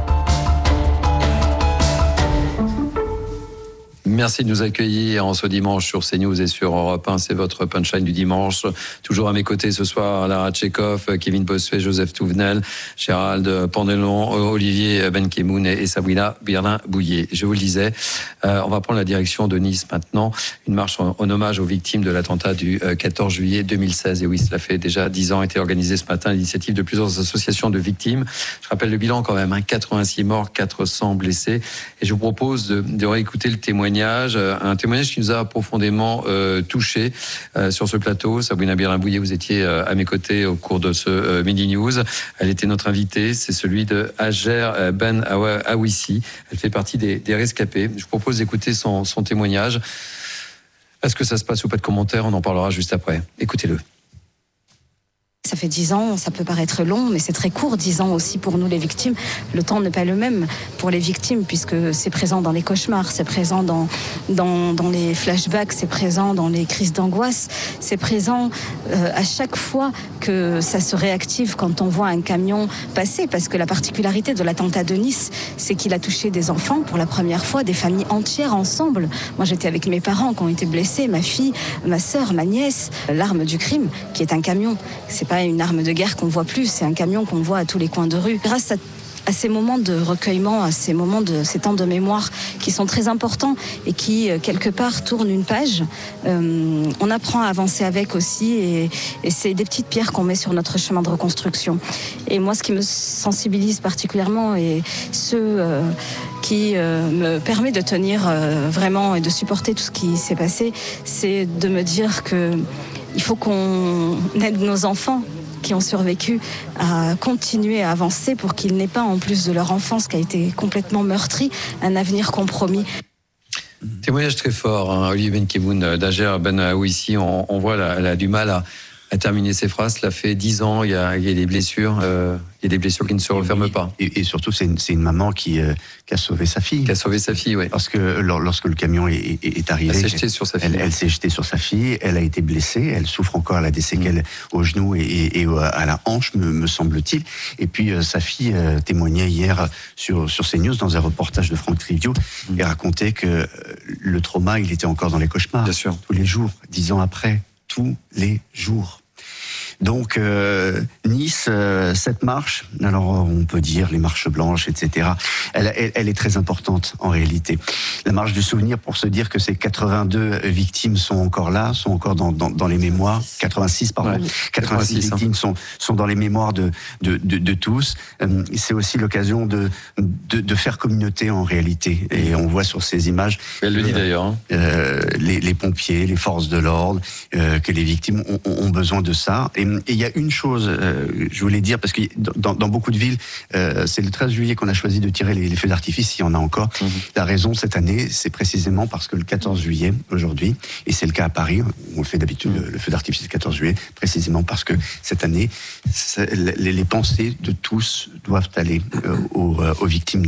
Merci de nous accueillir en ce dimanche sur CNews et sur Europe 1. C'est votre punchline du dimanche. Toujours à mes côtés ce soir, Lara Tchekhov, Kevin Bossuet, Joseph Touvenel, Gérald Pandelon, Olivier Benkemoun et Sabrina Birlin-Bouillet. Je vous le disais, on va prendre la direction de Nice maintenant. Une marche en hommage aux victimes de l'attentat du 14 juillet 2016. Et oui, cela fait déjà 10 ans, a été organisée ce matin à l'initiative de plusieurs associations de victimes. Je rappelle le bilan quand même, 86 morts, 400 blessés. Et je vous propose de réécouter le témoignage. Un témoignage qui nous a profondément touchés sur ce plateau. Sabrina Birlin-Bouillet, vous étiez à mes côtés au cours de ce Midi News. Elle était notre invitée. C'est celui de Hajer Ben Awissi. Elle fait partie des rescapés. Je vous propose d'écouter son témoignage. Est-ce que ça se passe ou pas de commentaires ? On en parlera juste après. Écoutez-le. Ça fait 10 ans, ça peut paraître long, mais c'est très court, 10 ans aussi pour nous les victimes. Le temps n'est pas le même pour les victimes, puisque c'est présent dans les cauchemars, c'est présent dans les flashbacks, c'est présent dans les crises d'angoisse, c'est présent à chaque fois que ça se réactive quand on voit un camion passer, parce que la particularité de l'attentat de Nice, c'est qu'il a touché des enfants pour la première fois, des familles entières ensemble. Moi j'étais avec mes parents qui ont été blessés, ma fille, ma sœur, ma nièce. L'arme du crime, qui est un camion, c'est pas une arme de guerre qu'on voit plus, c'est un camion qu'on voit à tous les coins de rue. Grâce à ces moments de recueillement, à ces moments ces temps de mémoire qui sont très importants et qui, quelque part, tournent une page, on apprend à avancer avec aussi et c'est des petites pierres qu'on met sur notre chemin de reconstruction. Et moi, ce qui me sensibilise particulièrement et ce qui me permet de tenir vraiment et de supporter tout ce qui s'est passé, c'est de me dire que il faut qu'on aide nos enfants qui ont survécu à continuer à avancer pour qu'ils n'aient pas, en plus de leur enfance qui a été complètement meurtrie, un avenir compromis. Témoignage très fort, Olivier Benkemoun, d'Hajer Ben Awissi. On voit elle a du mal à terminer ses phrases. Cela fait 10 ans, il y a des blessures. Il y a des blessures qui ne se referment pas. Et surtout, c'est une maman qui a sauvé sa fille. Qui a sauvé sa fille, oui. Parce que lorsque le camion est arrivé, elle s'est jetée sur sa fille. Elle s'est jetée sur sa fille, elle a été blessée, elle souffre encore, elle a des séquelles au genou et à la hanche, me semble-t-il. Et puis, sa fille témoignait hier sur CNews dans un reportage de Franck Trivio et racontait que le trauma, il était encore dans les cauchemars. Bien sûr. Tous les jours, 10 ans après, tous les jours. Donc Nice, cette marche, alors on peut dire les marches blanches, etc. Elle est très importante en réalité. La marche du souvenir, pour se dire que ces 82 victimes sont encore là, sont encore dans les mémoires. 86 pardon. Ouais, 86 victimes sont dans les mémoires de tous. C'est aussi l'occasion de faire communauté en réalité. Et on voit sur ces images. Elle le dit d'ailleurs. Les pompiers, les forces de l'ordre, que les victimes ont besoin de ça. Et il y a une chose, je voulais dire, parce que dans beaucoup de villes, c'est le 13 juillet qu'on a choisi de tirer les feux d'artifice, s'il y en a encore. La raison, cette année, c'est précisément parce que le 14 juillet, aujourd'hui, et c'est le cas à Paris, où on fait d'habitude le feu d'artifice le 14 juillet, précisément parce que cette année, les pensées de tous doivent aller aux victimes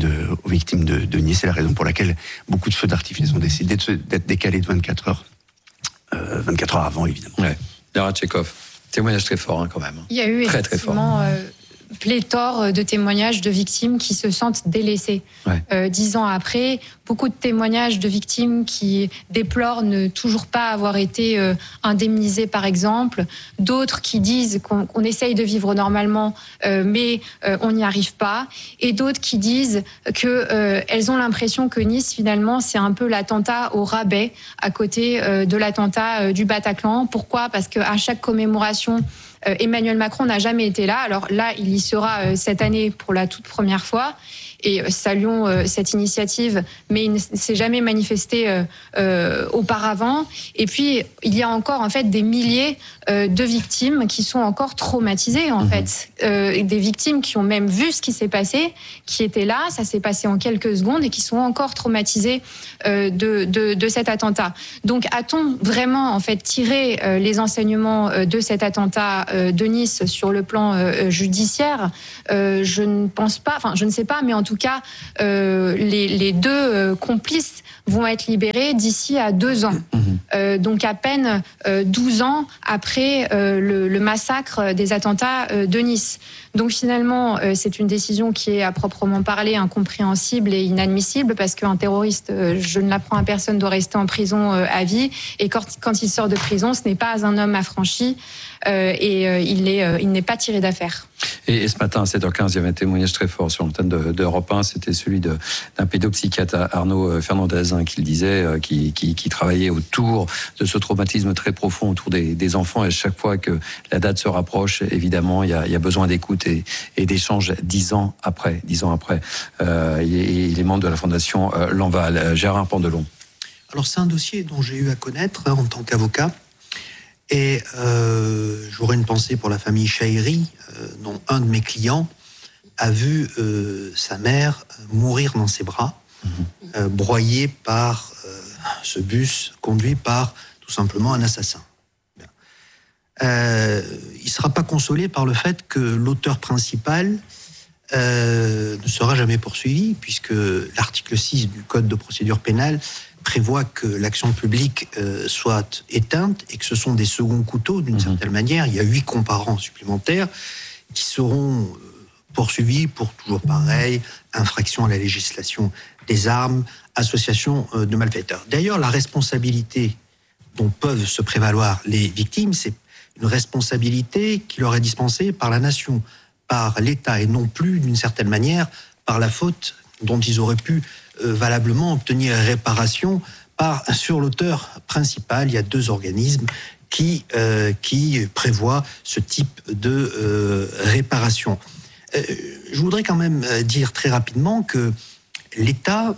de Nice. C'est la raison pour laquelle beaucoup de feux d'artifice ont décidé d'être décalés de 24 heures. 24 heures avant, évidemment. Ouais. Lara Tchekhov. Témoignage très fort quand même. Il y a eu très, très fort. Pléthore de témoignages de victimes qui se sentent délaissées. 10 ans après, beaucoup de témoignages de victimes qui déplorent ne toujours pas avoir été indemnisées, par exemple. D'autres qui disent qu'on essaye de vivre normalement, mais on n'y arrive pas. Et d'autres qui disent qu'elles ont l'impression que Nice, finalement, c'est un peu l'attentat au rabais à côté de l'attentat du Bataclan. Pourquoi ? Parce qu'à chaque commémoration, Emmanuel Macron n'a jamais été là. Alors là, il y sera cette année pour la toute première fois. Et saluons cette initiative, mais il ne s'est jamais manifesté auparavant. Et puis, il y a encore en fait des milliers de victimes qui sont encore traumatisées en fait. Des victimes qui ont même vu ce qui s'est passé, qui étaient là, ça s'est passé en quelques secondes et qui sont encore traumatisées de cet attentat. Donc, a-t-on vraiment en fait tiré les enseignements de cet attentat de Nice sur le plan judiciaire ? Je ne pense pas, enfin je ne sais pas, mais en tout cas, les deux complices vont être libérés d'ici à 2 ans. Donc à peine 12 ans après le massacre des attentats de Nice. Donc finalement, c'est une décision qui est à proprement parler incompréhensible et inadmissible parce qu'un terroriste, je ne l'apprends à personne, doit rester en prison à vie. Et quand il sort de prison, ce n'est pas un homme affranchi il n'est pas tiré d'affaire. Et ce matin, à 7h15, il y avait un témoignage très fort sur l'antenne d'Europe 1. C'était celui d'un pédopsychiatre, Arnaud Fernandez, qui le disait, qui travaillait autour de ce traumatisme très profond autour des enfants. Et chaque fois que la date se rapproche, évidemment, il y a besoin d'écoute et d'échange 10 ans après. Il est membre de la Fondation Lanval. Gérard Pandelon. Alors, c'est un dossier dont j'ai eu à connaître en tant qu'avocat. Et j'aurais une pensée pour la famille Chahiri, dont un de mes clients a vu sa mère mourir dans ses bras, broyée par ce bus conduit par tout simplement un assassin. Il ne sera pas consolé par le fait que l'auteur principal ne sera jamais poursuivi, puisque l'article 6 du Code de procédure pénale prévoit que l'action publique soit éteinte et que ce sont des seconds couteaux, d'une certaine manière. Il y a 8 comparants supplémentaires qui seront poursuivis pour toujours pareil, infraction à la législation des armes, association de malfaiteurs. D'ailleurs, la responsabilité dont peuvent se prévaloir les victimes, c'est une responsabilité qui leur est dispensée par la nation, par l'État, et non plus, d'une certaine manière, par la faute dont ils auraient pu valablement obtenir réparation sur l'auteur principal. Il y a 2 organismes qui prévoient ce type de réparation. Je voudrais quand même dire très rapidement que l'État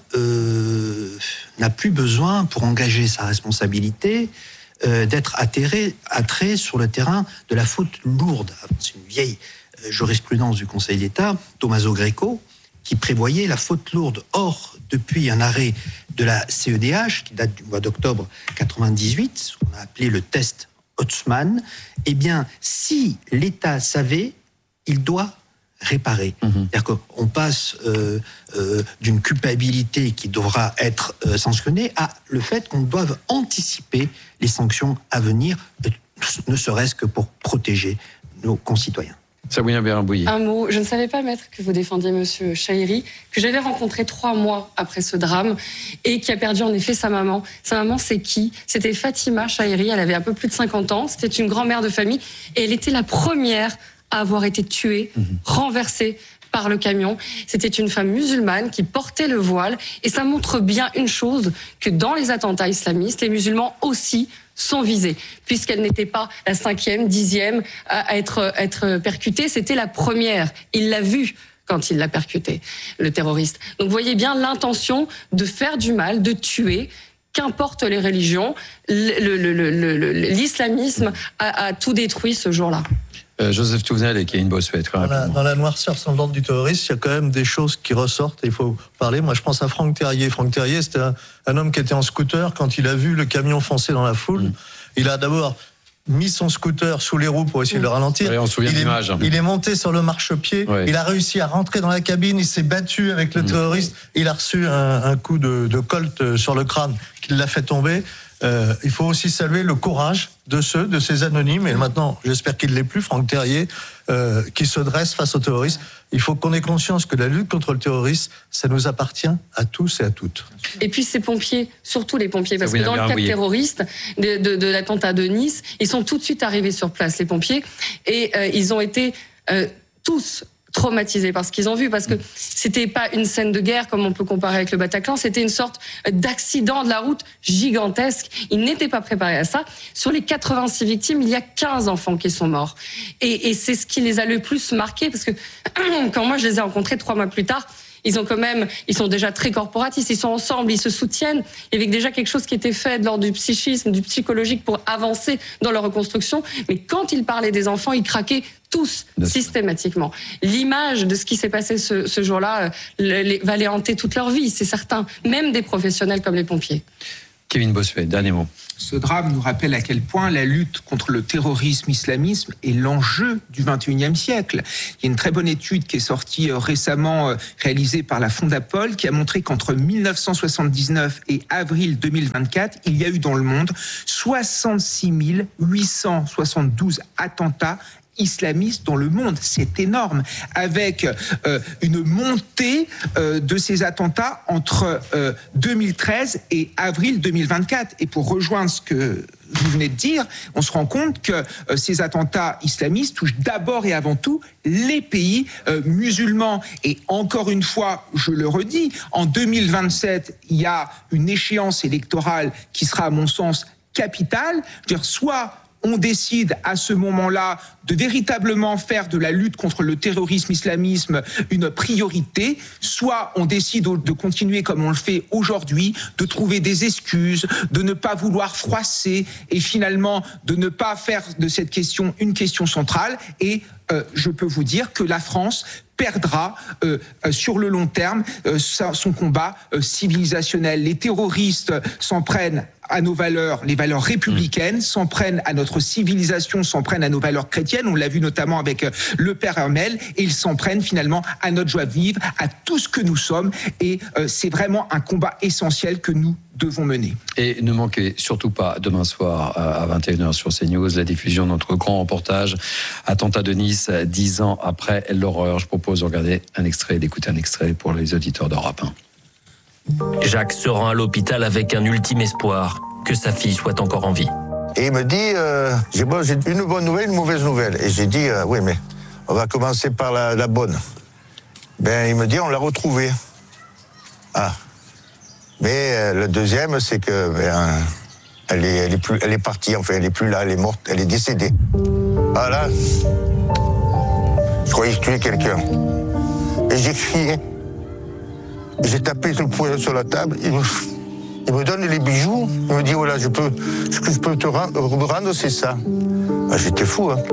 n'a plus besoin, pour engager sa responsabilité, d'être attré sur le terrain de la faute lourde. C'est une vieille jurisprudence du Conseil d'État, Tommaso Greco, qui prévoyait la faute lourde. Or, depuis un arrêt de la CEDH, qui date du mois d'octobre 98, ce qu'on a appelé le test Hautsmann, eh bien, si l'État savait, il doit réparer. C'est-à-dire qu'on passe d'une culpabilité qui devra être sanctionnée à le fait qu'on doive anticiper les sanctions à venir, ne serait-ce que pour protéger nos concitoyens. Un mot, je ne savais pas, maître, que vous défendiez monsieur Chahiri, que j'avais rencontré 3 mois après ce drame et qui a perdu en effet sa maman. Sa maman, c'est qui ? C'était Fatima Chahiri, elle avait un peu plus de 50 ans, c'était une grand-mère de famille et elle était la première à avoir été tuée, renversée par le camion. C'était une femme musulmane qui portait le voile et ça montre bien une chose, que dans les attentats islamistes, les musulmans aussi sont visés, puisqu'elle n'était pas la 5e, 10e à être percutée, c'était la première. Il l'a vue quand il l'a percutée, le terroriste. Donc vous voyez bien l'intention de faire du mal, de tuer, qu'importe les religions, l'islamisme a tout détruit ce jour-là. Joseph Touvenel et Kevin Bossuet. Dans la noirceur sanglante du terrorisme, il y a quand même des choses qui ressortent et il faut parler. Moi, je pense à Franck Terrier. Franck Terrier, c'était un homme qui était en scooter quand il a vu le camion foncer dans la foule. Il a d'abord mis son scooter sous les roues pour essayer de le ralentir. Oui, on se souvient de l'image. Il est monté sur le marchepied. Oui. Il a réussi à rentrer dans la cabine. Il s'est battu avec le terroriste. Il a reçu un coup de colt sur le crâne qui l'a fait tomber. il faut aussi saluer le courage de ces anonymes, et maintenant, j'espère qu'il ne l'est plus, Franck Terrier, qui se dresse face aux terroristes. Il faut qu'on ait conscience que la lutte contre le terrorisme, ça nous appartient à tous et à toutes. Et puis ces pompiers, surtout les pompiers, parce que dans le cas terroriste de l'attentat de Nice, ils sont tout de suite arrivés sur place, les pompiers, et ils ont été tous traumatisés par ce qu'ils ont vu, parce que c'était pas une scène de guerre comme on peut comparer avec le Bataclan, c'était une sorte d'accident de la route gigantesque. Ils n'étaient pas préparés à ça. Sur les 86 victimes, il y a 15 enfants qui sont morts. Et c'est ce qui les a le plus marqués, parce que quand moi je les ai rencontrés 3 mois plus tard, ils sont déjà très corporatistes, ils sont ensemble, ils se soutiennent. Il y avait déjà quelque chose qui était fait de l'ordre du psychisme, du psychologique pour avancer dans leur reconstruction. Mais quand ils parlaient des enfants, ils craquaient tous, systématiquement. L'image de ce qui s'est passé ce jour-là va les hanter toute leur vie, c'est certain. Même des professionnels comme les pompiers. Kevin Bossuet, dernier mot. Ce drame nous rappelle à quel point la lutte contre le terrorisme islamisme est l'enjeu du XXIe siècle. Il y a une très bonne étude qui est sortie récemment, réalisée par la Fondapol, qui a montré qu'entre 1979 et avril 2024, il y a eu dans le monde 66 872 attentats islamistes dans le monde. C'est énorme, avec une montée de ces attentats entre 2013 et avril 2024. Et pour rejoindre ce que vous venez de dire, on se rend compte que ces attentats islamistes touchent d'abord et avant tout les pays musulmans. Et encore une fois, je le redis, en 2027, il y a une échéance électorale qui sera, à mon sens, capitale. C'est-à-dire, soit on décide à ce moment-là de véritablement faire de la lutte contre le terrorisme islamisme une priorité, soit on décide de continuer comme on le fait aujourd'hui, de trouver des excuses, de ne pas vouloir froisser et finalement de ne pas faire de cette question une question centrale. Et je peux vous dire que la France perdra sur le long terme son combat civilisationnel. Les terroristes s'en prennent à nos valeurs, les valeurs républicaines, s'en prennent à notre civilisation, s'en prennent à nos valeurs chrétiennes. On l'a vu notamment avec le Père Hermel, et ils s'en prennent finalement à notre joie de vivre, à tout ce que nous sommes. Et c'est vraiment un combat essentiel que nous devons mener. Et ne manquez surtout pas demain soir à 21h sur CNews la diffusion de notre grand reportage Attentat de Nice, 10 ans après l'horreur. Je propose de regarder d'écouter un extrait pour les auditeurs d'Europe 1. Jacques se rend à l'hôpital avec un ultime espoir, que sa fille soit encore en vie. Et il me dit, j'ai une bonne nouvelle, une mauvaise nouvelle. Et j'ai dit, oui, mais on va commencer par la bonne. Ben, il me dit, on l'a retrouvée. Ah. Mais le deuxième, c'est que elle est partie, enfin, elle est plus là, elle est morte, elle est décédée. Voilà. Je croyais que je tuais quelqu'un. Et j'ai crié. J'ai tapé le poing sur la table. Il me donne les bijoux. Il me dit, voilà, ce que je peux te rendre, c'est ça. Ah, j'étais fou, hein.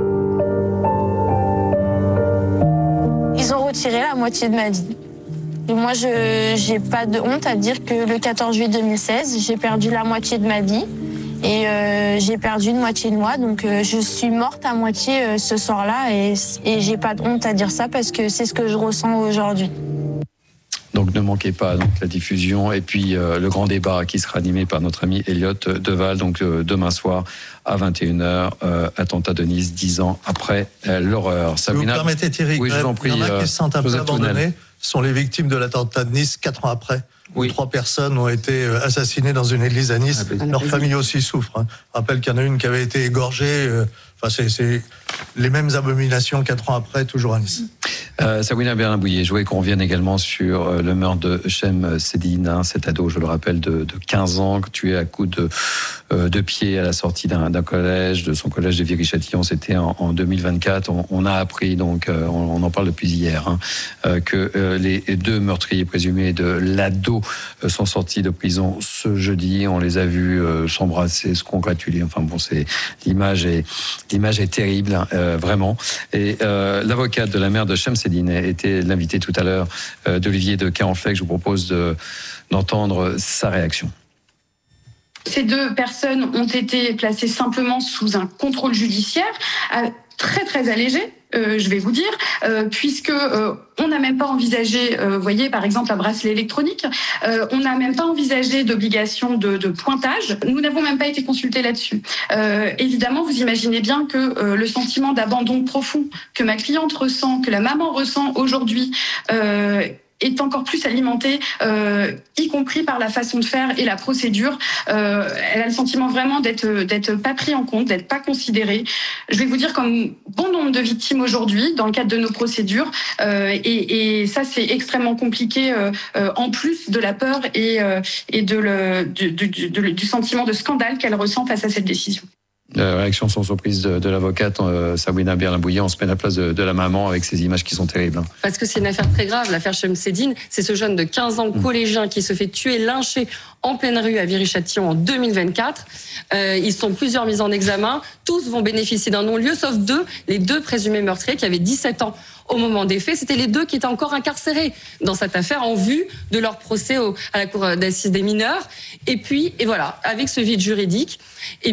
Ils ont retiré la moitié de ma vie. Et moi, je n'ai pas de honte à dire que le 14 juillet 2016, j'ai perdu la moitié de ma vie. Et j'ai perdu une moitié de moi. Donc, je suis morte à moitié ce soir-là. Et j'ai pas de honte à dire ça parce que c'est ce que je ressens aujourd'hui. Donc ne manquez pas la diffusion et puis le grand débat qui sera animé par notre ami Elliot Deval, donc demain soir à 21h, attentat de Nice, 10 ans après l'horreur. Vous me permettez, Thierry, oui, je vous en prie, il y en a qui se sentent un peu abandonnés, sont les victimes de l'attentat de Nice 4 ans après. Oui. 3 personnes ont été assassinées dans une église à Nice. Leur famille aussi souffre. Hein. Je rappelle qu'il y en a une qui avait été égorgée. C'est les mêmes abominations 4 ans après, toujours à Nice. Sawina Berlin-Bouillet, je voulais qu'on revienne également sur le meurtre de Shem Sedine, cet ado, je le rappelle, de 15 ans, tué à coups de pied à la sortie d'un collège, de son collège de Viry-Châtillon. C'était en 2024. On a appris, donc, on en parle depuis hier, que les 2 meurtriers présumés de l'ado sont sortis de prison ce jeudi. On les a vus s'embrasser, se congratuler. Enfin bon, l'image est terrible, vraiment. Et l'avocate de la mère de Shem Sedine était l'invité tout à l'heure d'Olivier de Carenfleck. Je vous propose d'entendre sa réaction. Ces 2 personnes ont été placées simplement sous un contrôle judiciaire très très allégé, Je vais vous dire, puisque on n'a même pas envisagé, vous voyez, par exemple, un bracelet électronique, on n'a même pas envisagé d'obligation de pointage. Nous n'avons même pas été consultés là-dessus. Évidemment, vous imaginez bien que le sentiment d'abandon profond que ma cliente ressent, que la maman ressent aujourd'hui, est encore plus alimentée, y compris par la façon de faire et la procédure. Elle a le sentiment vraiment d'être pas pris en compte, d'être pas considérée. Je vais vous dire, comme bon nombre de victimes aujourd'hui, dans le cadre de nos procédures, et ça c'est extrêmement compliqué, en plus de la peur et du sentiment de scandale qu'elle ressent face à cette décision. Réaction sans surprise de l'avocate Sabrina Berlin-Bouillet. On se met à la place de la maman avec ces images qui sont terribles. Parce que c'est une affaire très grave, l'affaire Chemseddine. C'est ce jeune de 15 ans, collégien, qui se fait tuer, lyncher en pleine rue à Viry-Châtillon en 2024. Ils sont plusieurs mis en examen. Tous vont bénéficier d'un non-lieu, sauf les deux présumés meurtriers qui avaient 17 ans au moment des faits. C'était les deux qui étaient encore incarcérés dans cette affaire en vue de leur procès à la cour d'assises des mineurs. Et voilà, avec ce vide juridique, et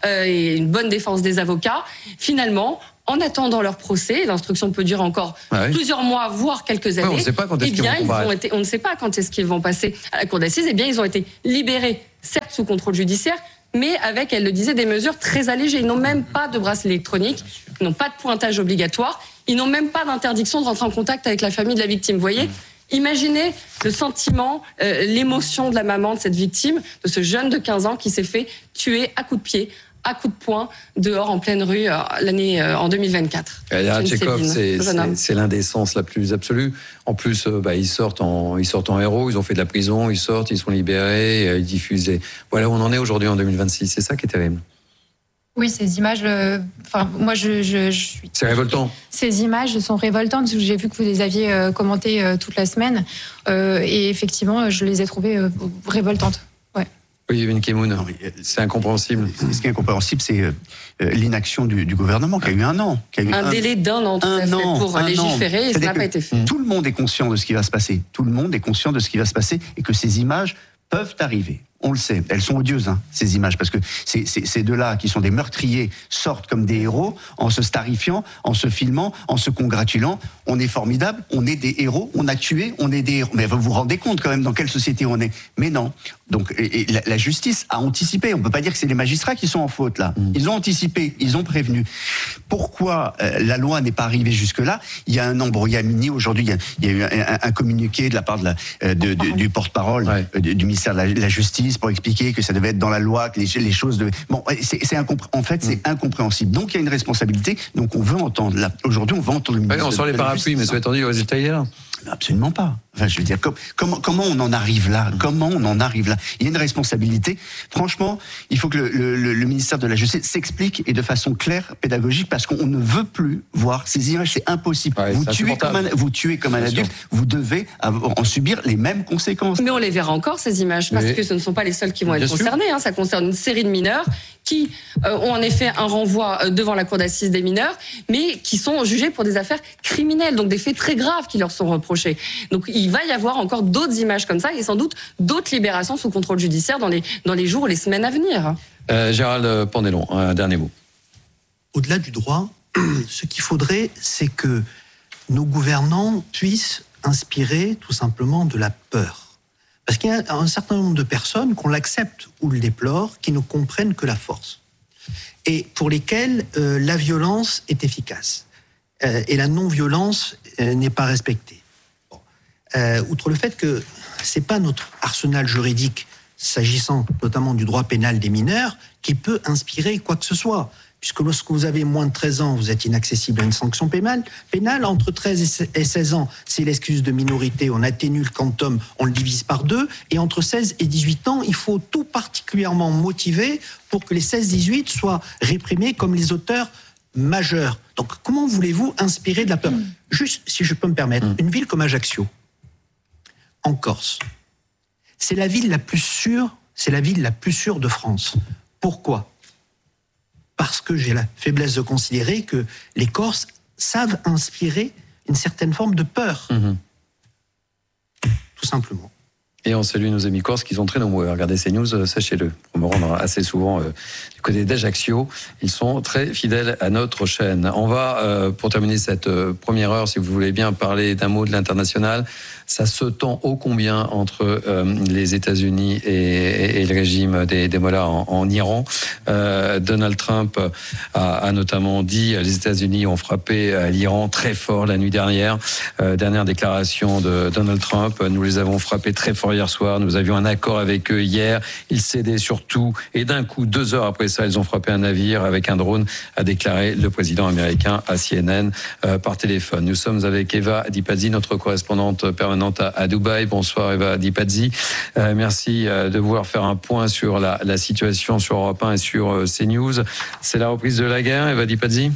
une bonne défense des avocats, finalement, en attendant leur procès, l'instruction peut durer encore plusieurs mois, voire quelques années. On ne sait pas quand est-ce qu'ils vont on ne sait pas quand est-ce qu'ils vont passer à la cour d'assises. Ils ont été libérés, certes sous contrôle judiciaire, mais avec, elle le disait, des mesures très allégées. Ils n'ont même pas de bracelet électronique, ils n'ont pas de pointage obligatoire, ils n'ont même pas d'interdiction de rentrer en contact avec la famille de la victime. Vous voyez, imaginez le sentiment, l'émotion de la maman de cette victime, de ce jeune de 15 ans qui s'est fait tuer à coups de pied, à coups de poing, dehors en pleine rue en 2024. Tchekhov, c'est l'indécence la plus absolue. En plus, ils sortent en héros, ils ont fait de la prison, ils sortent, ils sont libérés, ils diffusent. Voilà où on en est aujourd'hui en 2026. C'est ça qui est terrible. Oui, ces images, moi je suis... C'est révoltant. Ces images sont révoltantes, parce que j'ai vu que vous les aviez commentées toute la semaine, et effectivement, je les ai trouvées révoltantes. Oui, Yves Nkimoun, c'est incompréhensible. Ce qui est incompréhensible, c'est l'inaction du gouvernement qui a eu un an. Un délai d'un an, tout à fait, pour légiférer, et ça n'a pas été fait. Tout le monde est conscient de ce qui va se passer. Tout le monde est conscient de ce qui va se passer et que ces images peuvent arriver. On le sait, elles sont odieuses, ces images, parce que ces deux-là, qui sont des meurtriers, sortent comme des héros, en se starifiant, en se filmant, en se congratulant. On est formidable, on est des héros, on a tué, on est des héros. Mais vous vous rendez compte quand même dans quelle société on est. Mais non. Donc la justice a anticipé. On ne peut pas dire que c'est les magistrats qui sont en faute, là. Ils ont anticipé, ils ont prévenu. Pourquoi la loi n'est pas arrivée jusque-là? Il y a un embrouillamini. Aujourd'hui, il y a eu un communiqué de la part du porte-parole du ministère de la Justice pour expliquer que ça devait être dans la loi, que les choses devaient... Bon, en fait, c'est incompréhensible. Donc, il y a une responsabilité. Donc, on veut entendre... Aujourd'hui, on veut entendre le ministre. On sort les parapluies, mais ça va être le résultat est là. Absolument pas. Enfin, je veux dire, comment on en arrive là? Comment on en arrive là? Il y a une responsabilité. Franchement, il faut que le ministère de la Justice s'explique, et de façon claire, pédagogique, parce qu'on ne veut plus voir ces images. C'est impossible. Vous tuez comme un adulte, vous devez en subir les mêmes conséquences. Mais on les verra encore, ces images, parce que ce ne sont pas les seuls qui vont être concernés. Ça concerne une série de mineurs qui ont en effet un renvoi devant la cour d'assises des mineurs, mais qui sont jugés pour des affaires criminelles, donc des faits très graves qui leur sont reprochés. Donc il va y avoir encore d'autres images comme ça, et sans doute d'autres libérations sous contrôle judiciaire dans les jours ou les semaines à venir. Gérald Pandelon, un dernier mot. Au-delà du droit, ce qu'il faudrait, c'est que nos gouvernants puissent inspirer tout simplement de la peur. Parce qu'il y a un certain nombre de personnes, qu'on l'accepte ou le déplore, qui ne comprennent que la force. Et pour lesquelles la violence est efficace. Et la non-violence n'est pas respectée. Outre le fait que ce n'est pas notre arsenal juridique, s'agissant notamment du droit pénal des mineurs, qui peut inspirer quoi que ce soit. Puisque lorsque vous avez moins de 13 ans, vous êtes inaccessible à une sanction pénale. Entre 13 et 16 ans, c'est l'excuse de minorité, on atténue le quantum, on le divise par 2. Et entre 16 et 18 ans, il faut tout particulièrement motiver pour que les 16-18 soient réprimés comme les auteurs majeurs. Donc comment voulez-vous inspirer de la peur? Juste, si je peux me permettre, une ville comme Ajaccio, en Corse, c'est la ville la plus sûre de France. Pourquoi? Parce que j'ai la faiblesse de considérer que les Corses savent inspirer une certaine forme de peur. Tout simplement. Et on salue nos amis corses qui sont très nombreux. Regardez CNews, sachez-le. On me rend assez souvent du côté d'Ajaccio. Ils sont très fidèles à notre chaîne. On va, pour terminer cette première heure, si vous voulez bien parler d'un mot de l'international. Ça se tend ô combien entre les États-Unis et le régime des mollahs en Iran. Donald Trump a notamment dit les États-Unis ont frappé l'Iran très fort la nuit dernière. Dernière déclaration de Donald Trump. Nous les avons frappés très fort hier soir. Nous avions un accord avec eux hier. Ils cédaient sur tout. Et d'un coup, 2 heures après ça, ils ont frappé un navire avec un drone, a déclaré le président américain à CNN par téléphone. Nous sommes avec Eva Dipazzi, notre correspondante permanente à Dubaï. Bonsoir Eva Dipazzi. Merci de vouloir faire un point sur la situation sur Europe 1 et sur CNews. C'est la reprise de la guerre, Eva Dipazzi?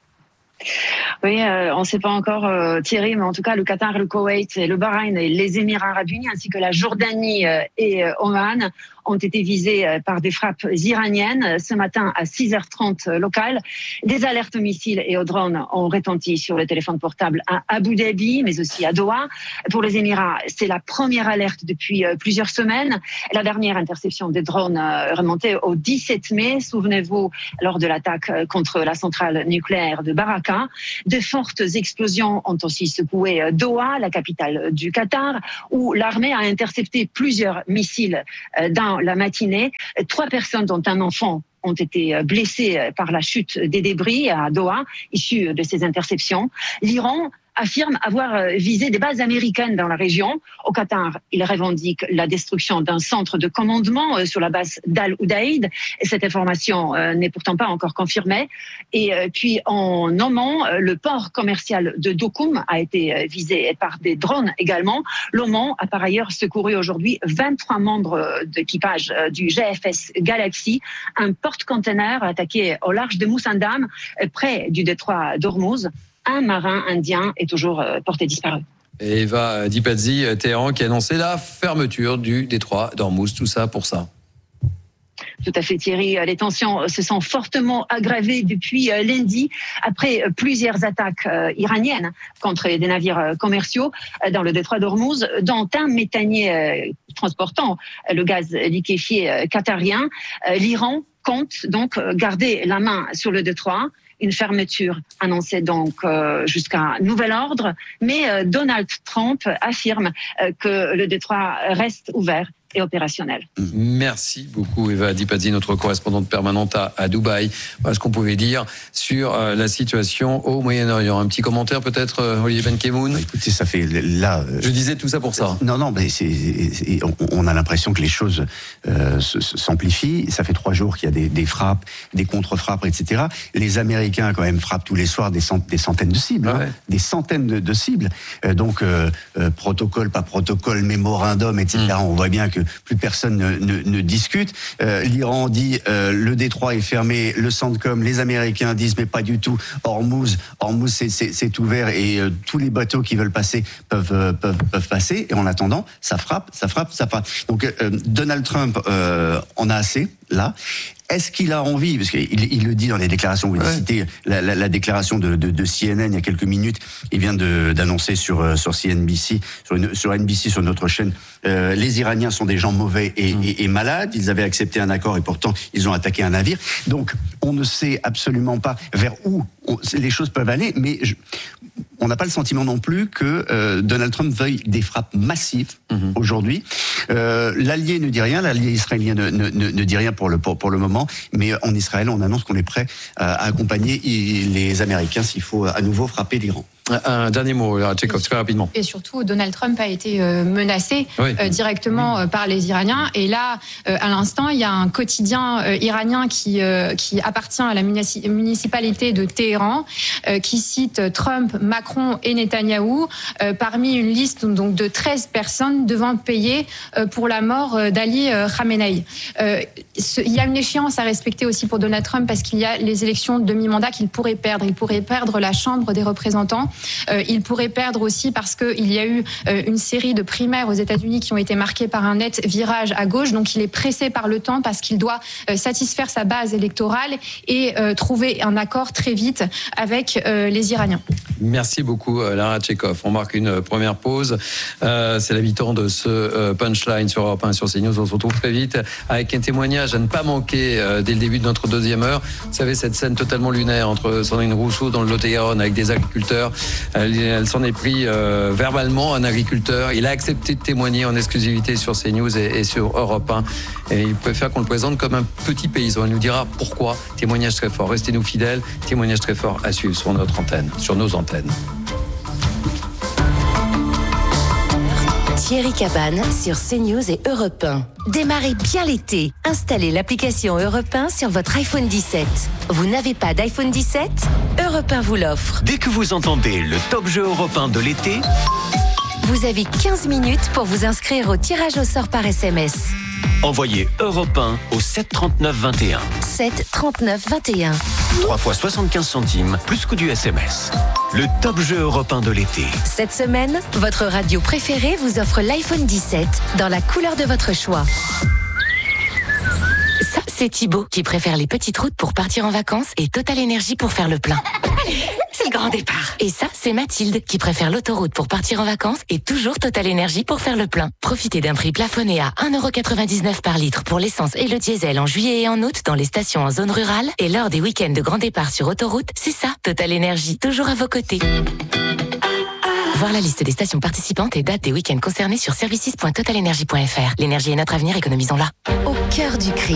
Oui, on ne sait pas encore, Thierry, mais en tout cas, le Qatar, le Koweït, le Bahreïn et les Émirats arabes unis, ainsi que la Jordanie et Oman, ont été visés par des frappes iraniennes. Ce matin, à 6h30 locales, des alertes aux missiles et aux drones ont retenti sur le téléphone portable à Abu Dhabi, mais aussi à Doha. Pour les Émirats, c'est la première alerte depuis plusieurs semaines. La dernière interception des drones remontait au 17 mai. Souvenez-vous, lors de l'attaque contre la centrale nucléaire de Baraka. De fortes explosions ont aussi secoué Doha, la capitale du Qatar, où l'armée a intercepté plusieurs missiles dans la matinée. 3 personnes, dont un enfant, ont été blessées par la chute des débris à Doha, issus de ces interceptions. L'Iran affirme avoir visé des bases américaines dans la région. Au Qatar, il revendique la destruction d'un centre de commandement sur la base d'Al Udeid. Et cette information n'est pourtant pas encore confirmée. Et puis, en Oman, le port commercial de Dokoum a été visé par des drones également. L'Oman a par ailleurs secouru aujourd'hui 23 membres d'équipage du GFS Galaxy, un porte-container attaqué au large de Moussandam, près du détroit d'Ormuz. Un marin indien est toujours porté disparu. Et Eva Dipazzi, Téhéran qui a annoncé la fermeture du détroit d'Ormuz, tout ça pour ça. Tout à fait, Thierry. Les tensions se sont fortement aggravées depuis lundi, après plusieurs attaques iraniennes contre des navires commerciaux dans le détroit d'Ormuz, dont un méthanier transportant le gaz liquéfié qatarien. L'Iran compte donc garder la main sur le détroit. Une fermeture annoncée donc jusqu'à nouvel ordre, mais Donald Trump affirme que le détroit reste ouvert et opérationnel. Merci beaucoup Eva Dipazzi, notre correspondante permanente à Dubaï. Voilà ce qu'on pouvait dire sur la situation au Moyen-Orient. Un petit commentaire peut-être, Olivier Benkemoun? Écoutez, ça fait là... Je disais tout ça pour ça. Non, mais on a l'impression que les choses s'amplifient. Ça fait 3 jours qu'il y a des frappes, des contre-frappes, etc. Les Américains quand même frappent tous les soirs des centaines de cibles. Ouais. Des centaines de cibles. Donc, protocole, pas protocole, mémorandum, etc. On voit bien que plus personne ne discute. L'Iran dit le détroit est fermé, le CENTCOM, les Américains disent mais pas du tout. Hormuz c'est ouvert et tous les bateaux qui veulent passer peuvent passer. Et en attendant, ça frappe. Donc Donald Trump en a assez là. Est-ce qu'il a envie, parce qu'il le dit dans les déclarations, vous citez la déclaration de CNN il y a quelques minutes, il vient d'annoncer sur CNBC, sur NBC, sur notre chaîne, les Iraniens sont des gens mauvais et malades, ils avaient accepté un accord et pourtant ils ont attaqué un navire. Donc on ne sait absolument pas vers où les choses peuvent aller, mais on n'a pas le sentiment non plus que Donald Trump veuille des frappes massives aujourd'hui. L'allié ne dit rien, l'allié israélien ne dit rien pour le moment, mais en Israël, on annonce qu'on est prêt à accompagner les Américains s'il faut à nouveau frapper l'Iran. Un dernier mot, Tchekhov, très rapidement. Et surtout, Donald Trump a été menacé directement par les Iraniens. Et là, à l'instant, il y a un quotidien iranien qui appartient à la municipalité de Téhéran, qui cite Trump, Macron et Netanyahou parmi une liste donc de 13 personnes devant payer pour la mort d'Ali Khamenei. Il y a une échéance à respecter aussi pour Donald Trump parce qu'il y a les élections de mi-mandat qu'il pourrait perdre. Il pourrait perdre la Chambre des représentants. Il pourrait perdre aussi parce qu'il y a eu une série de primaires aux États-Unis qui ont été marquées par un net virage à gauche. Donc il est pressé par le temps parce qu'il doit satisfaire sa base électorale et trouver un accord très vite avec les Iraniens. Merci. Merci beaucoup, Lara Tchekhov. On marque une première pause. C'est la mi-temps de ce punchline sur Europe 1 sur CNews. On se retrouve très vite avec un témoignage à ne pas manquer dès le début de notre deuxième heure. Vous savez, cette scène totalement lunaire entre Sandrine Rousseau dans le Lot-et-Garonne avec des agriculteurs. Elle s'en est pris verbalement, un agriculteur. Il a accepté de témoigner en exclusivité sur CNews et sur Europe 1. Et il préfère qu'on le présente comme un petit paysan. Il nous dira pourquoi. Témoignage très fort. Restez-nous fidèles. Témoignage très fort à suivre sur notre antenne, sur nos antennes. Thierry Cabane sur CNews et Europe 1. Démarrez bien l'été. Installez l'application Europe 1 sur votre iPhone 17. Vous n'avez pas d'iPhone 17 ? Europe 1 vous l'offre. Dès que vous entendez le top jeu européen de l'été, vous avez 15 minutes pour vous inscrire au tirage au sort par SMS. Envoyez Europe 1 au 7 39 21. 7 39 21. 3 fois 75 centimes, plus coût du SMS. Le top jeu européen de l'été. Cette semaine, votre radio préférée vous offre l'iPhone 17 dans la couleur de votre choix. Ça, c'est Thibaut qui préfère les petites routes pour partir en vacances et Total Énergie pour faire le plein. C'est le grand départ. Et ça, c'est Mathilde qui préfère l'autoroute pour partir en vacances et toujours Total Énergie pour faire le plein. Profitez d'un prix plafonné à 1,99€ par litre pour l'essence et le diesel en juillet et en août dans les stations en zone rurale et lors des week-ends de grand départ sur autoroute. C'est ça, Total Énergie, toujours à vos côtés. Voir la liste des stations participantes et dates des week-ends concernés sur services.totalenergie.fr. L'énergie est notre avenir, économisons-la. Au cœur du cri.